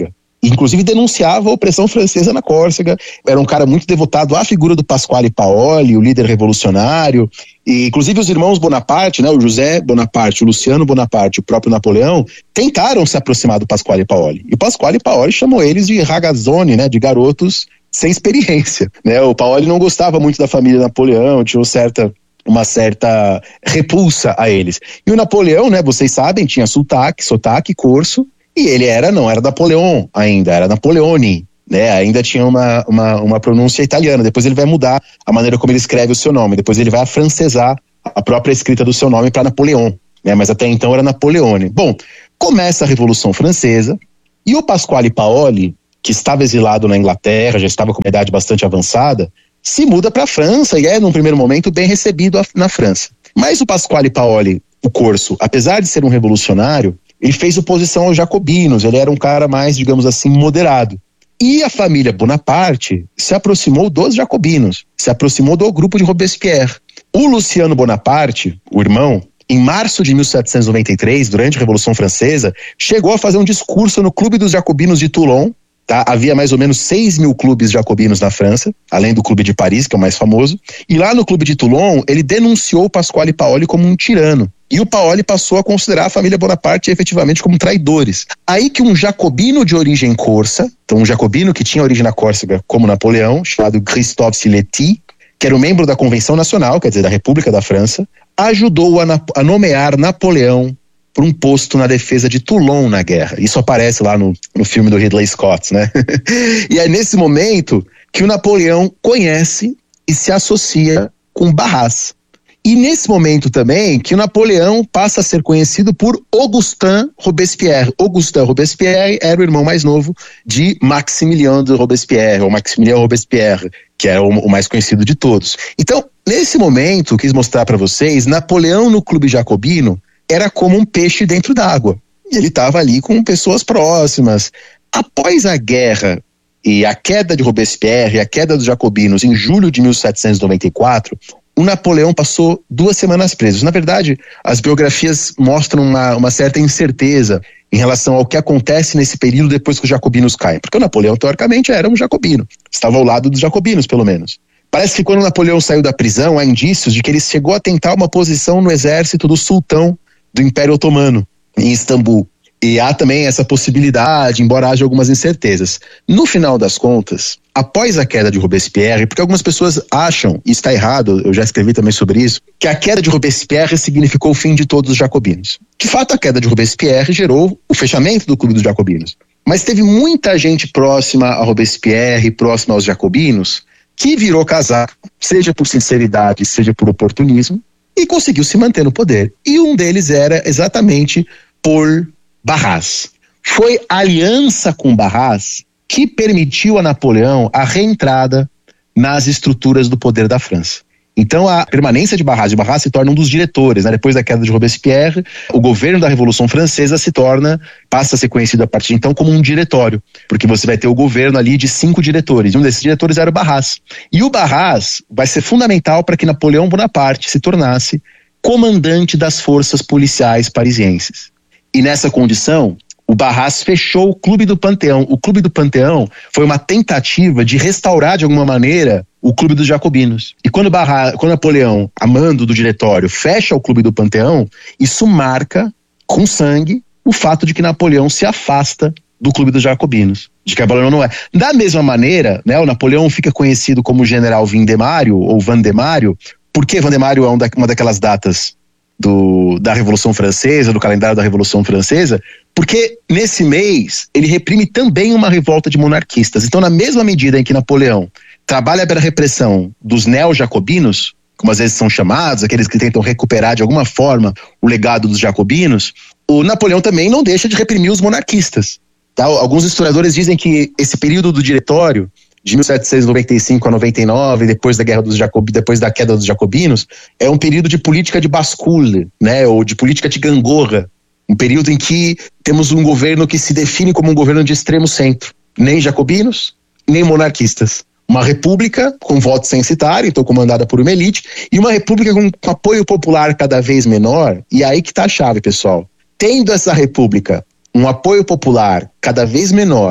inclusive denunciava a opressão francesa na Córsega. Era um cara muito devotado à figura do Pasquale Paoli, o líder revolucionário, e inclusive os irmãos Bonaparte, né, o José Bonaparte, o Luciano Bonaparte, o próprio Napoleão, tentaram se aproximar do Pasquale Paoli. E o Pasquale Paoli chamou eles de ragazzoni, né, de garotos sem experiência, né? O Paoli não gostava muito da família Napoleão, tinha uma certa, uma certa repulsa a eles. E o Napoleão, né, vocês sabem, tinha sotaque, sotaque, corso, e ele era, não era Napoleão ainda, era Napoleone, né? Ainda tinha uma, uma, uma pronúncia italiana. Depois ele vai mudar a maneira como ele escreve o seu nome, depois ele vai afrancesar a própria escrita do seu nome para Napoleão, né? Mas até então era Napoleone. Bom, começa a Revolução Francesa, e o Pasquale Paoli, que estava exilado na Inglaterra, já estava com uma idade bastante avançada, se muda para a França e é, num primeiro momento, bem recebido na França. Mas o Pasquale Paoli, o corso, apesar de ser um revolucionário, ele fez oposição aos jacobinos, ele era um cara mais, digamos assim, moderado. E a família Bonaparte se aproximou dos jacobinos, se aproximou do grupo de Robespierre. O Luciano Bonaparte, o irmão, em março de mil setecentos e noventa e três, durante a Revolução Francesa, chegou a fazer um discurso no Clube dos Jacobinos de Toulon. Tá? Havia mais ou menos seis mil clubes jacobinos na França, além do Clube de Paris, que é o mais famoso. E lá no Clube de Toulon, ele denunciou o Pasquale Paoli como um tirano. E o Paoli passou a considerar a família Bonaparte efetivamente como traidores. Aí que um jacobino de origem corsa, então um jacobino que tinha origem na Córsega como Napoleão, chamado Christophe Siletti, que era um membro da Convenção Nacional, quer dizer, da República da França, ajudou a, a nomear Napoleão por um posto na defesa de Toulon na guerra. Isso aparece lá no, no filme do Ridley Scott, né? E é nesse momento que o Napoleão conhece e se associa com Barras. E nesse momento também que o Napoleão passa a ser conhecido por Augustin Robespierre. Augustin Robespierre era o irmão mais novo de Maximilien de Robespierre, ou Maximilien Robespierre, que é o, o mais conhecido de todos. Então, nesse momento, quis mostrar para vocês, Napoleão no Clube Jacobino era como um peixe dentro d'água. Ele estava ali com pessoas próximas. Após a guerra e a queda de Robespierre e a queda dos jacobinos em julho de mil setecentos e noventa e quatro, o Napoleão passou duas semanas preso. Na verdade, as biografias mostram uma, uma certa incerteza em relação ao que acontece nesse período depois que os jacobinos caem. Porque o Napoleão, teoricamente, era um jacobino. Estava ao lado dos jacobinos, pelo menos. Parece que quando o Napoleão saiu da prisão, há indícios de que ele chegou a tentar uma posição no exército do sultão do Império Otomano, em Istambul. E há também essa possibilidade, embora haja algumas incertezas. No final das contas, após a queda de Robespierre, porque algumas pessoas acham, e está errado, eu já escrevi também sobre isso, que a queda de Robespierre significou o fim de todos os jacobinos. De fato, a queda de Robespierre gerou o fechamento do Clube dos Jacobinos. Mas teve muita gente próxima a Robespierre, próxima aos jacobinos, que virou casaco, seja por sinceridade, seja por oportunismo, e conseguiu se manter no poder. E um deles era exatamente Paul Barras. Foi a aliança com Barras que permitiu a Napoleão a reentrada nas estruturas do poder da França. Então a permanência de Barras, de Barras se torna um dos diretores, né? Depois da queda de Robespierre, o governo da Revolução Francesa se torna, passa a ser conhecido a partir de então como um diretório, porque você vai ter o governo ali de cinco diretores, e um desses diretores era o Barras. E o Barras vai ser fundamental para que Napoleão Bonaparte se tornasse comandante das forças policiais parisienses. E nessa condição, o Barras fechou o Clube do Panteão. O Clube do Panteão foi uma tentativa de restaurar de alguma maneira o Clube dos Jacobinos. E quando, Barras, quando Napoleão, a mando do diretório, fecha o Clube do Panteão, isso marca com sangue o fato de que Napoleão se afasta do Clube dos Jacobinos, de que Napoleão não é. Da mesma maneira, né, o Napoleão fica conhecido como General Vindemário ou Vandemário. Por que Vandemário é uma daquelas datas do, da Revolução Francesa, do calendário da Revolução Francesa? Porque nesse mês ele reprime também uma revolta de monarquistas. Então, na mesma medida em que Napoleão trabalha pela repressão dos neo-jacobinos, como às vezes são chamados, aqueles que tentam recuperar de alguma forma o legado dos jacobinos, o Napoleão também não deixa de reprimir os monarquistas. Tá? Alguns historiadores dizem que esse período do diretório, de mil setecentos e noventa e cinco a noventa e nove, depois da guerra dos Jacob, depois da queda dos jacobinos, é um período de política de bascule, né, ou de política de gangorra, um período em que temos um governo que se define como um governo de extremo centro, nem jacobinos, nem monarquistas. Uma república com voto censitário, então comandada por uma elite, e uma república com, com apoio popular cada vez menor. E aí que está a chave, pessoal. Tendo essa república um apoio popular cada vez menor,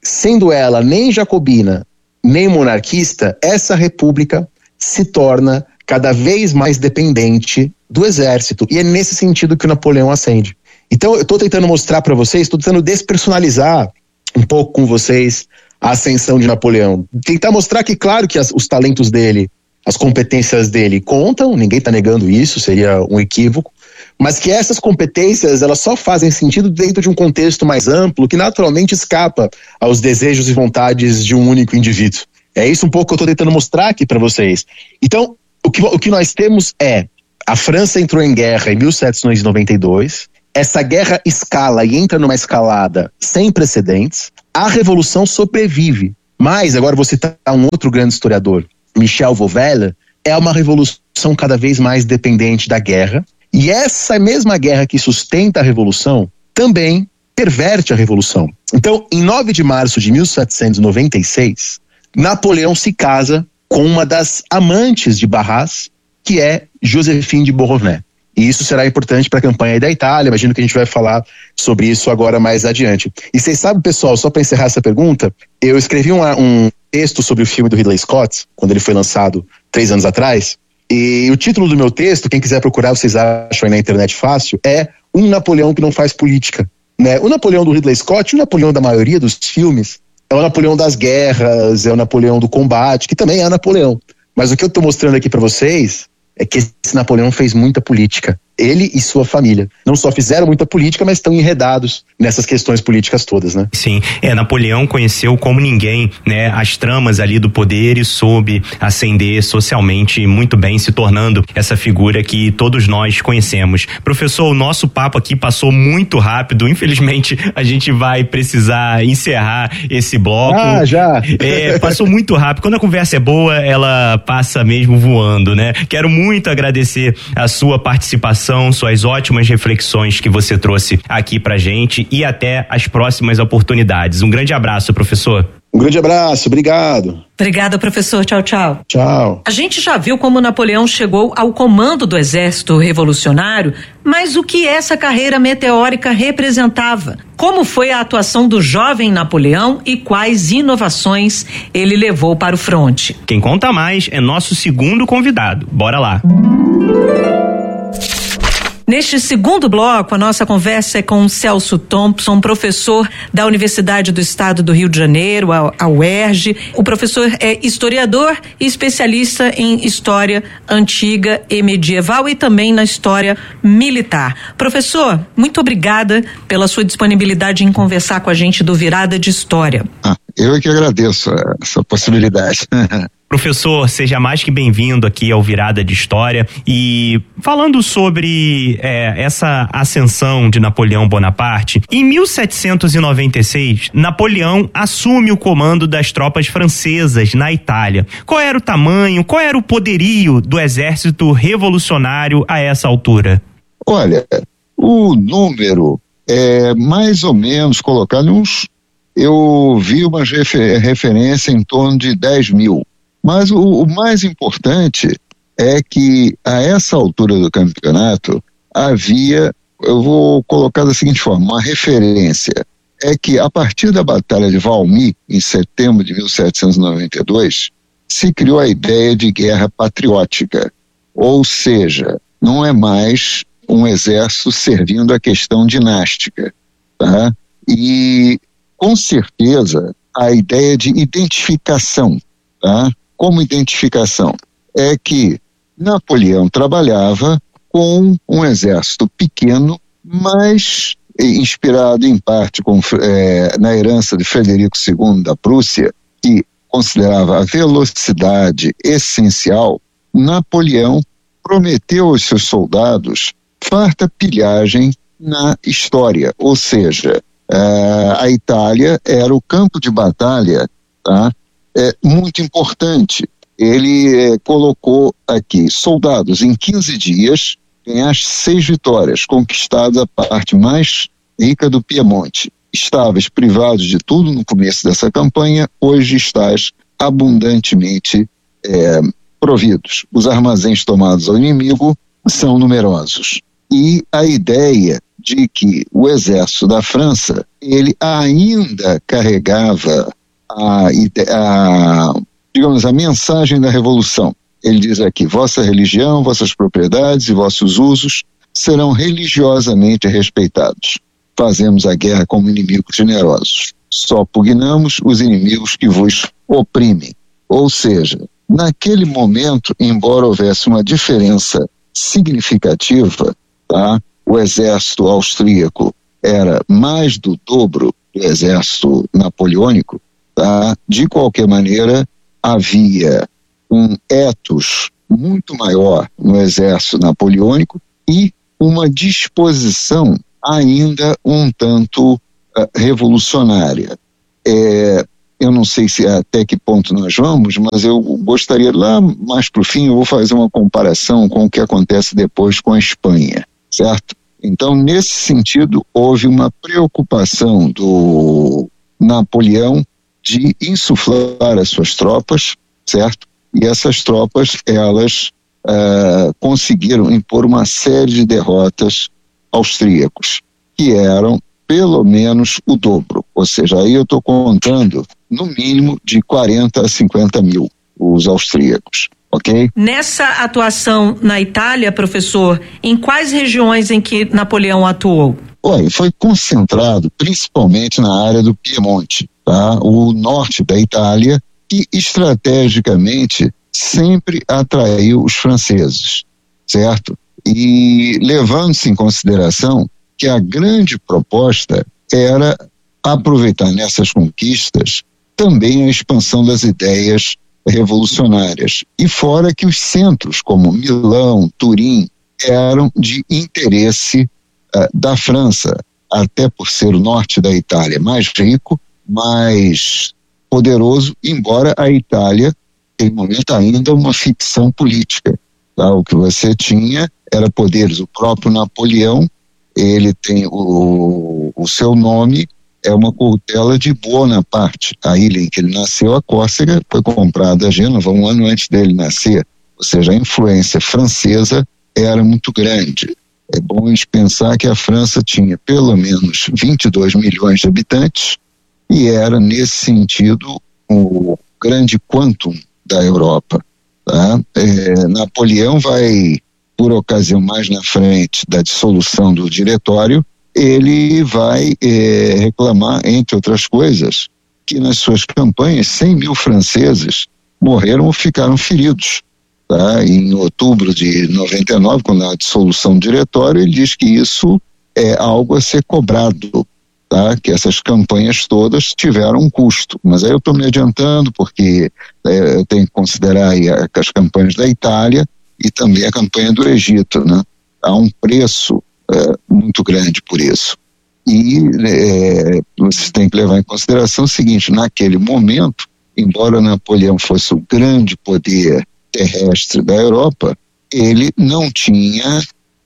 sendo ela nem jacobina, nem monarquista, essa república se torna cada vez mais dependente do exército. E é nesse sentido que o Napoleão ascende. Então eu estou tentando mostrar para vocês, estou tentando despersonalizar um pouco com vocês a ascensão de Napoleão. Tentar mostrar que, claro, que as, os talentos dele, as competências dele contam, ninguém está negando isso, seria um equívoco, mas que essas competências, elas só fazem sentido dentro de um contexto mais amplo, que naturalmente escapa aos desejos e vontades de um único indivíduo. É isso um pouco que eu estou tentando mostrar aqui para vocês. Então, o que, o que nós temos é, a França entrou em guerra em mil setecentos e noventa e dois, essa guerra escala e entra numa escalada sem precedentes, a Revolução sobrevive. Mas, agora vou citar um outro grande historiador, Michel Vauvel, é uma revolução cada vez mais dependente da guerra, e essa mesma guerra que sustenta a Revolução também perverte a Revolução. Então, em nove de março de mil setecentos e noventa e seis, Napoleão se casa com uma das amantes de Barras, que é Joséphine de Beauharnais. E isso será importante para a campanha da Itália, imagino que a gente vai falar sobre isso agora mais adiante. E vocês sabem, pessoal, só para encerrar essa pergunta, eu escrevi um, um texto sobre o filme do Ridley Scott, quando ele foi lançado três anos atrás, e o título do meu texto, quem quiser procurar, vocês acham aí na internet fácil, é Um Napoleão que não faz política. Né? O Napoleão do Ridley Scott, o Napoleão da maioria dos filmes, é o Napoleão das guerras, é o Napoleão do combate, que também é Napoleão. Mas o que eu estou mostrando aqui para vocês é que esse Napoleão fez muita política. Ele e sua família. Não só fizeram muita política, mas estão enredados nessas questões políticas todas, né? Sim, é, Napoleão conheceu como ninguém, né, as tramas ali do poder e soube ascender socialmente muito bem, se tornando essa figura que todos nós conhecemos. Professor, o nosso papo aqui passou muito rápido, infelizmente a gente vai precisar encerrar esse bloco. Ah, já! É, passou muito rápido. Quando a conversa é boa, ela passa mesmo voando, né? Quero muito agradecer a sua participação, suas ótimas reflexões que você trouxe aqui pra gente e até as próximas oportunidades. Um grande abraço, professor. Um grande abraço, obrigado. Obrigada, professor. Tchau, tchau. Tchau. A gente já viu como Napoleão chegou ao comando do exército revolucionário, mas o que essa carreira meteórica representava? Como foi a atuação do jovem Napoleão e quais inovações ele levou para o fronte? Quem conta mais é nosso segundo convidado. Bora lá. Neste segundo bloco, a nossa conversa é com Celso Thompson, professor da Universidade do Estado do Rio de Janeiro, a, a U E R J. O professor é historiador e especialista em história antiga e medieval e também na história militar. Professor, muito obrigada pela sua disponibilidade em conversar com a gente do Virada de História. Ah, eu é que agradeço essa possibilidade. Professor, seja mais que bem-vindo aqui ao Virada de História e falando sobre é, essa ascensão de Napoleão Bonaparte, em mil setecentos e noventa e seis, Napoleão assume o comando das tropas francesas na Itália. Qual era o tamanho, qual era o poderio do exército revolucionário a essa altura? Olha, o número é mais ou menos colocado em uns... Eu vi uma refer- referência em torno de dez mil. Mas o, o mais importante é que a essa altura do campeonato havia, eu vou colocar da seguinte forma, uma referência, é que a partir da Batalha de Valmy, em setembro de mil setecentos e noventa e dois, se criou a ideia de guerra patriótica, ou seja, não é mais um exército servindo a questão dinástica, tá? E com certeza a ideia de identificação, tá? Como identificação? É que Napoleão trabalhava com um exército pequeno, mas inspirado em parte com, é, na herança de Frederico segundo da Prússia, que considerava a velocidade essencial. Napoleão prometeu aos seus soldados farta pilhagem na história, ou seja, é, a Itália era o campo de batalha, tá? É muito importante. Ele é, colocou aqui soldados em quinze dias, ganhaste seis vitórias, conquistadas a parte mais rica do Piemonte. Estavas privados de tudo no começo dessa campanha, hoje estás abundantemente é, providos. Os armazéns tomados ao inimigo são numerosos. E a ideia de que o exército da França, ele ainda carregava a, a, digamos, a mensagem da revolução. Ele diz aqui: vossa religião, vossas propriedades e vossos usos serão religiosamente respeitados. Fazemos a guerra como inimigos generosos. Só pugnamos os inimigos que vos oprimem. Ou seja, naquele momento, embora houvesse uma diferença significativa, tá? O exército austríaco era mais do dobro do exército napoleônico, tá? De qualquer maneira, havia um ethos muito maior no exército napoleônico e uma disposição ainda um tanto uh, revolucionária. É, eu não sei se até que ponto nós vamos, mas eu gostaria, lá mais para o fim, eu vou fazer uma comparação com o que acontece depois com a Espanha, certo? Então, nesse sentido, houve uma preocupação do Napoleão de insuflar as suas tropas, certo? E essas tropas, elas uh, conseguiram impor uma série de derrotas austríacos, que eram pelo menos o dobro. Ou seja, aí eu estou contando no mínimo de quarenta a cinquenta mil os austríacos, ok? Nessa atuação na Itália, professor, em quais regiões em que Napoleão atuou? Olha, foi concentrado principalmente na área do Piemonte, tá? O norte da Itália, que estrategicamente sempre atraiu os franceses, certo? E levando-se em consideração que a grande proposta era aproveitar nessas conquistas também a expansão das ideias revolucionárias. E fora que os centros como Milão, Turim, eram de interesse uh, da França, até por ser o norte da Itália mais rico, mais poderoso, embora a Itália tem, no momento, ainda uma ficção política. Tá? O que você tinha era poderes. O próprio Napoleão, ele tem o, o seu nome, é uma cautela de Bonaparte. A ilha em que ele nasceu, a Córcega, foi comprada a Gênova um ano antes dele nascer. Ou seja, a influência francesa era muito grande. É bom a gente pensar que a França tinha pelo menos vinte e dois milhões de habitantes e era, nesse sentido, o grande quantum da Europa. Tá? É, Napoleão vai, por ocasião mais na frente da dissolução do diretório, ele vai é, reclamar, entre outras coisas, que nas suas campanhas cem mil franceses morreram ou ficaram feridos. Tá? Em outubro de noventa e nove, quando há a dissolução do diretório, ele diz que isso é algo a ser cobrado, tá? Que essas campanhas todas tiveram um custo. Mas aí eu estou me adiantando porque é, eu tenho que considerar aí as campanhas da Itália e também a campanha do Egito, né? Há um preço é, muito grande por isso. E é, você tem que levar em consideração o seguinte: naquele momento, embora Napoleão fosse o grande poder terrestre da Europa, ele não tinha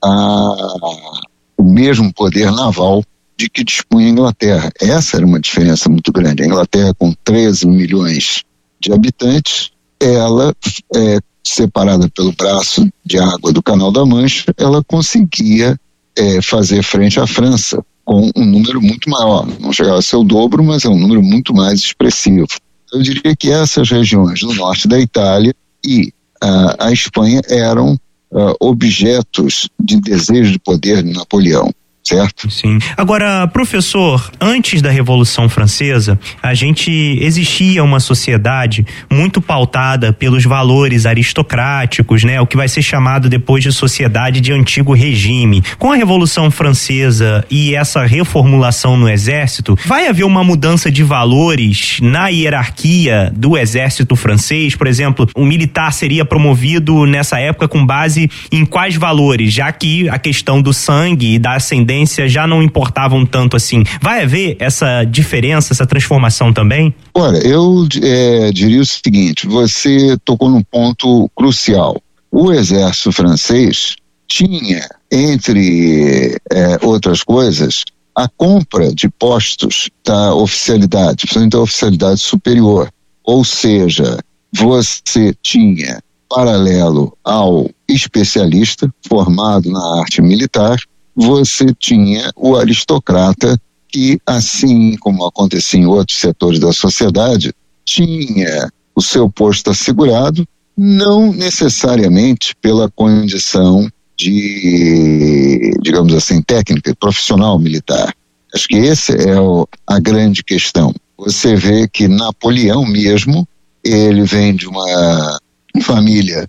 a, o mesmo poder naval de que dispunha a Inglaterra. Essa era uma diferença muito grande. A Inglaterra, com treze milhões de habitantes, ela, é, separada pelo braço de água do Canal da Mancha, ela conseguia é, fazer frente à França com um número muito maior. Não chegava a ser o dobro, mas é um número muito mais expressivo. Eu diria que essas regiões do norte da Itália e uh, a Espanha eram uh, objetos de desejo de poder de Napoleão. Certo? Sim. Agora, professor, antes da Revolução Francesa, a gente existia uma sociedade muito pautada pelos valores aristocráticos, né? O que vai ser chamado depois de sociedade de antigo regime. Com a Revolução Francesa e essa reformulação no exército, vai haver uma mudança de valores na hierarquia do exército francês? Por exemplo, o militar seria promovido nessa época com base em quais valores? Já que a questão do sangue e da ascendência já não importavam tanto assim. Vai haver essa diferença, essa transformação também? Olha, eu é, diria o seguinte: você tocou num ponto crucial. O exército francês tinha, entre é, outras coisas, a compra de postos da oficialidade, principalmente da oficialidade superior. Ou seja, você tinha, paralelo ao especialista formado na arte militar, você tinha o aristocrata que, assim como acontecia em outros setores da sociedade, tinha o seu posto assegurado, não necessariamente pela condição de, digamos assim, técnica e profissional militar. Acho que essa é o, a grande questão. Você vê que Napoleão mesmo, ele vem de uma família,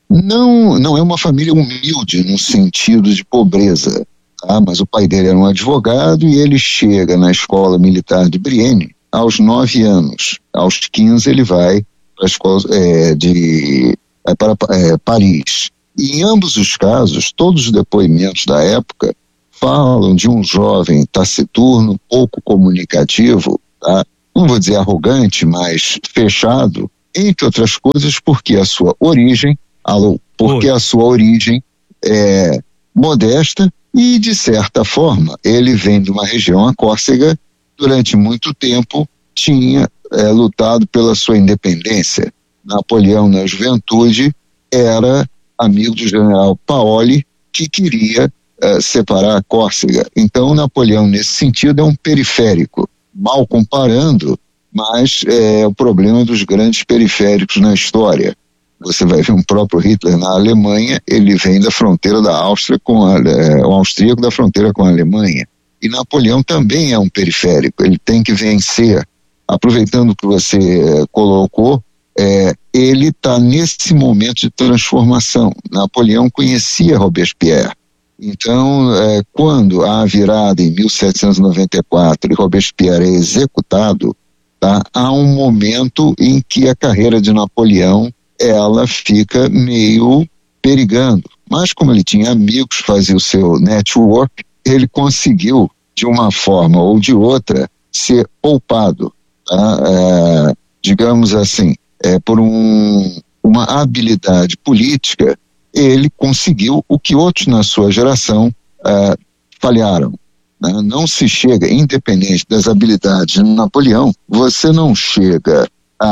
não, não é uma família humilde no sentido de pobreza, tá? Mas o pai dele era um advogado e ele chega na escola militar de Brienne aos nove anos. Aos quinze ele vai para a escola é, de é, para é, Paris. E em ambos os casos, todos os depoimentos da época falam de um jovem taciturno, pouco comunicativo, tá? Não vou dizer arrogante, mas fechado, entre outras coisas porque a sua origem, alô, porque a sua origem é modesta e, de certa forma, ele vem de uma região, a Córcega, durante muito tempo tinha é, lutado pela sua independência. Napoleão, na juventude, era amigo do general Paoli, que queria é, separar a Córcega. Então, Napoleão, nesse sentido, é um periférico. Mal comparando, mas é o problema dos grandes periféricos na história. Você vai ver um próprio Hitler na Alemanha, ele vem da fronteira da Áustria com a, é, o austríaco da fronteira com a Alemanha. E Napoleão também é um periférico, ele tem que vencer. Aproveitando o que você é, colocou, é, ele está nesse momento de transformação. Napoleão conhecia Robespierre. Então, é, quando há a virada em mil setecentos e noventa e quatro e Robespierre é executado, tá, há um momento em que a carreira de Napoleão ela fica meio perigando. Mas como ele tinha amigos, fazia o seu network, ele conseguiu, de uma forma ou de outra, ser poupado, tá? É, digamos assim, é, por um, uma habilidade política, ele conseguiu o que outros na sua geração é, falharam. Né? Não se chega, independente das habilidades de Napoleão, você não chega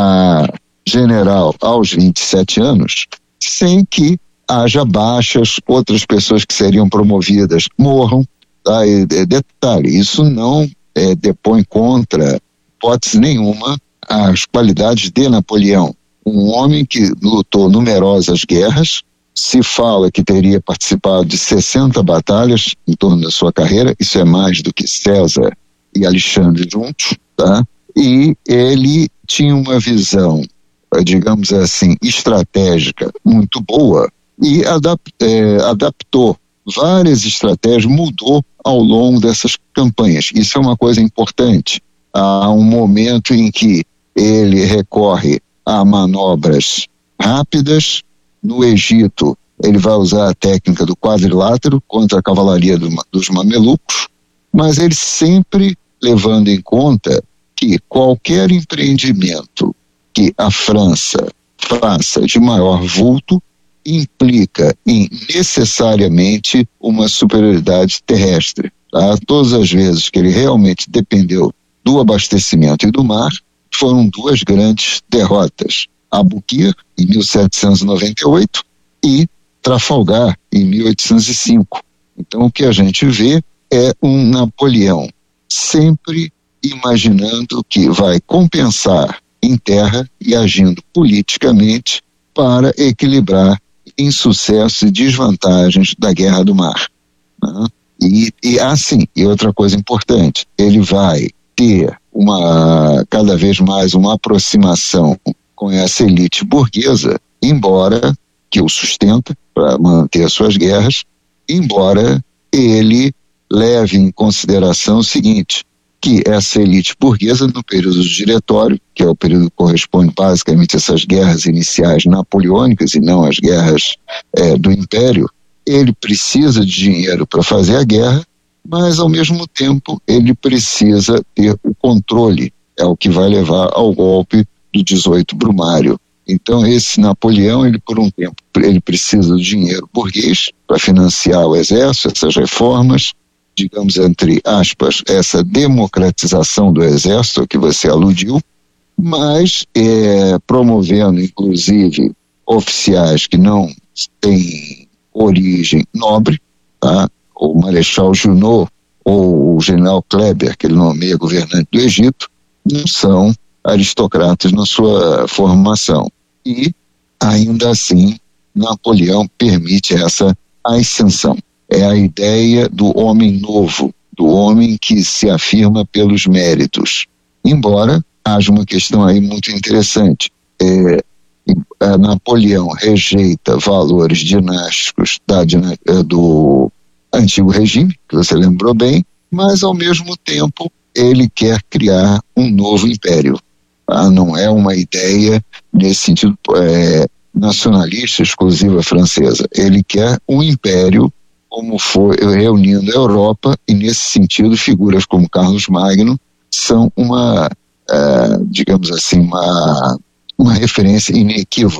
a general aos vinte e sete anos sem que haja baixas, outras pessoas que seriam promovidas morram. Tá? E, e, detalhe, isso não é, depõe contra hipótese nenhuma as qualidades de Napoleão. Um homem que lutou numerosas guerras, se fala que teria participado de sessenta batalhas em torno da sua carreira, isso é mais do que César e Alexandre juntos, tá? E ele tinha uma visão, digamos assim, estratégica muito boa e adap é, adaptou várias estratégias, mudou ao longo dessas campanhas. Isso é uma coisa importante. Há um momento em que ele recorre a manobras rápidas. No Egito, ele vai usar a técnica do quadrilátero contra a cavalaria do, dos mamelucos, mas ele sempre levando em conta que qualquer empreendimento que a França faça de maior vulto implica em necessariamente uma superioridade terrestre. Tá? Todas as vezes que ele realmente dependeu do abastecimento e do mar, foram duas grandes derrotas. Abukir, em mil setecentos e noventa e oito, e Trafalgar, em mil oitocentos e cinco. Então, o que a gente vê é um Napoleão sempre imaginando que vai compensar em terra e agindo politicamente para equilibrar insucessos e desvantagens da Guerra do Mar. Né? E, e assim, e outra coisa importante, ele vai ter uma, cada vez mais uma aproximação com essa elite burguesa, embora, que o sustenta para manter as suas guerras, embora ele leve em consideração o seguinte, que essa elite burguesa no período do Diretório, que é o período que corresponde basicamente a essas guerras iniciais napoleônicas e não as guerras é, do Império, ele precisa de dinheiro para fazer a guerra, mas ao mesmo tempo ele precisa ter o controle, é o que vai levar ao golpe do dezoito Brumário. Então esse Napoleão, ele por um tempo, ele precisa do dinheiro burguês para financiar o exército, essas reformas, digamos entre aspas, essa democratização do exército que você aludiu, mas é, promovendo inclusive oficiais que não têm origem nobre, tá? o Marechal Junot ou o General Kleber, que ele nomeia governante do Egito, não são aristocratas na sua formação. E, ainda assim, Napoleão permite essa ascensão. É a ideia do homem novo, do homem que se afirma pelos méritos. Embora haja uma questão aí muito interessante. É, Napoleão rejeita valores dinásticos da, do antigo regime, que você lembrou bem, mas ao mesmo tempo ele quer criar um novo império. Ah, não é uma ideia nesse sentido é, nacionalista exclusiva francesa. Ele quer um império como foi reunindo a Europa, e nesse sentido figuras como Carlos Magno são uma, uh, digamos assim, uma, uma referência inequívoca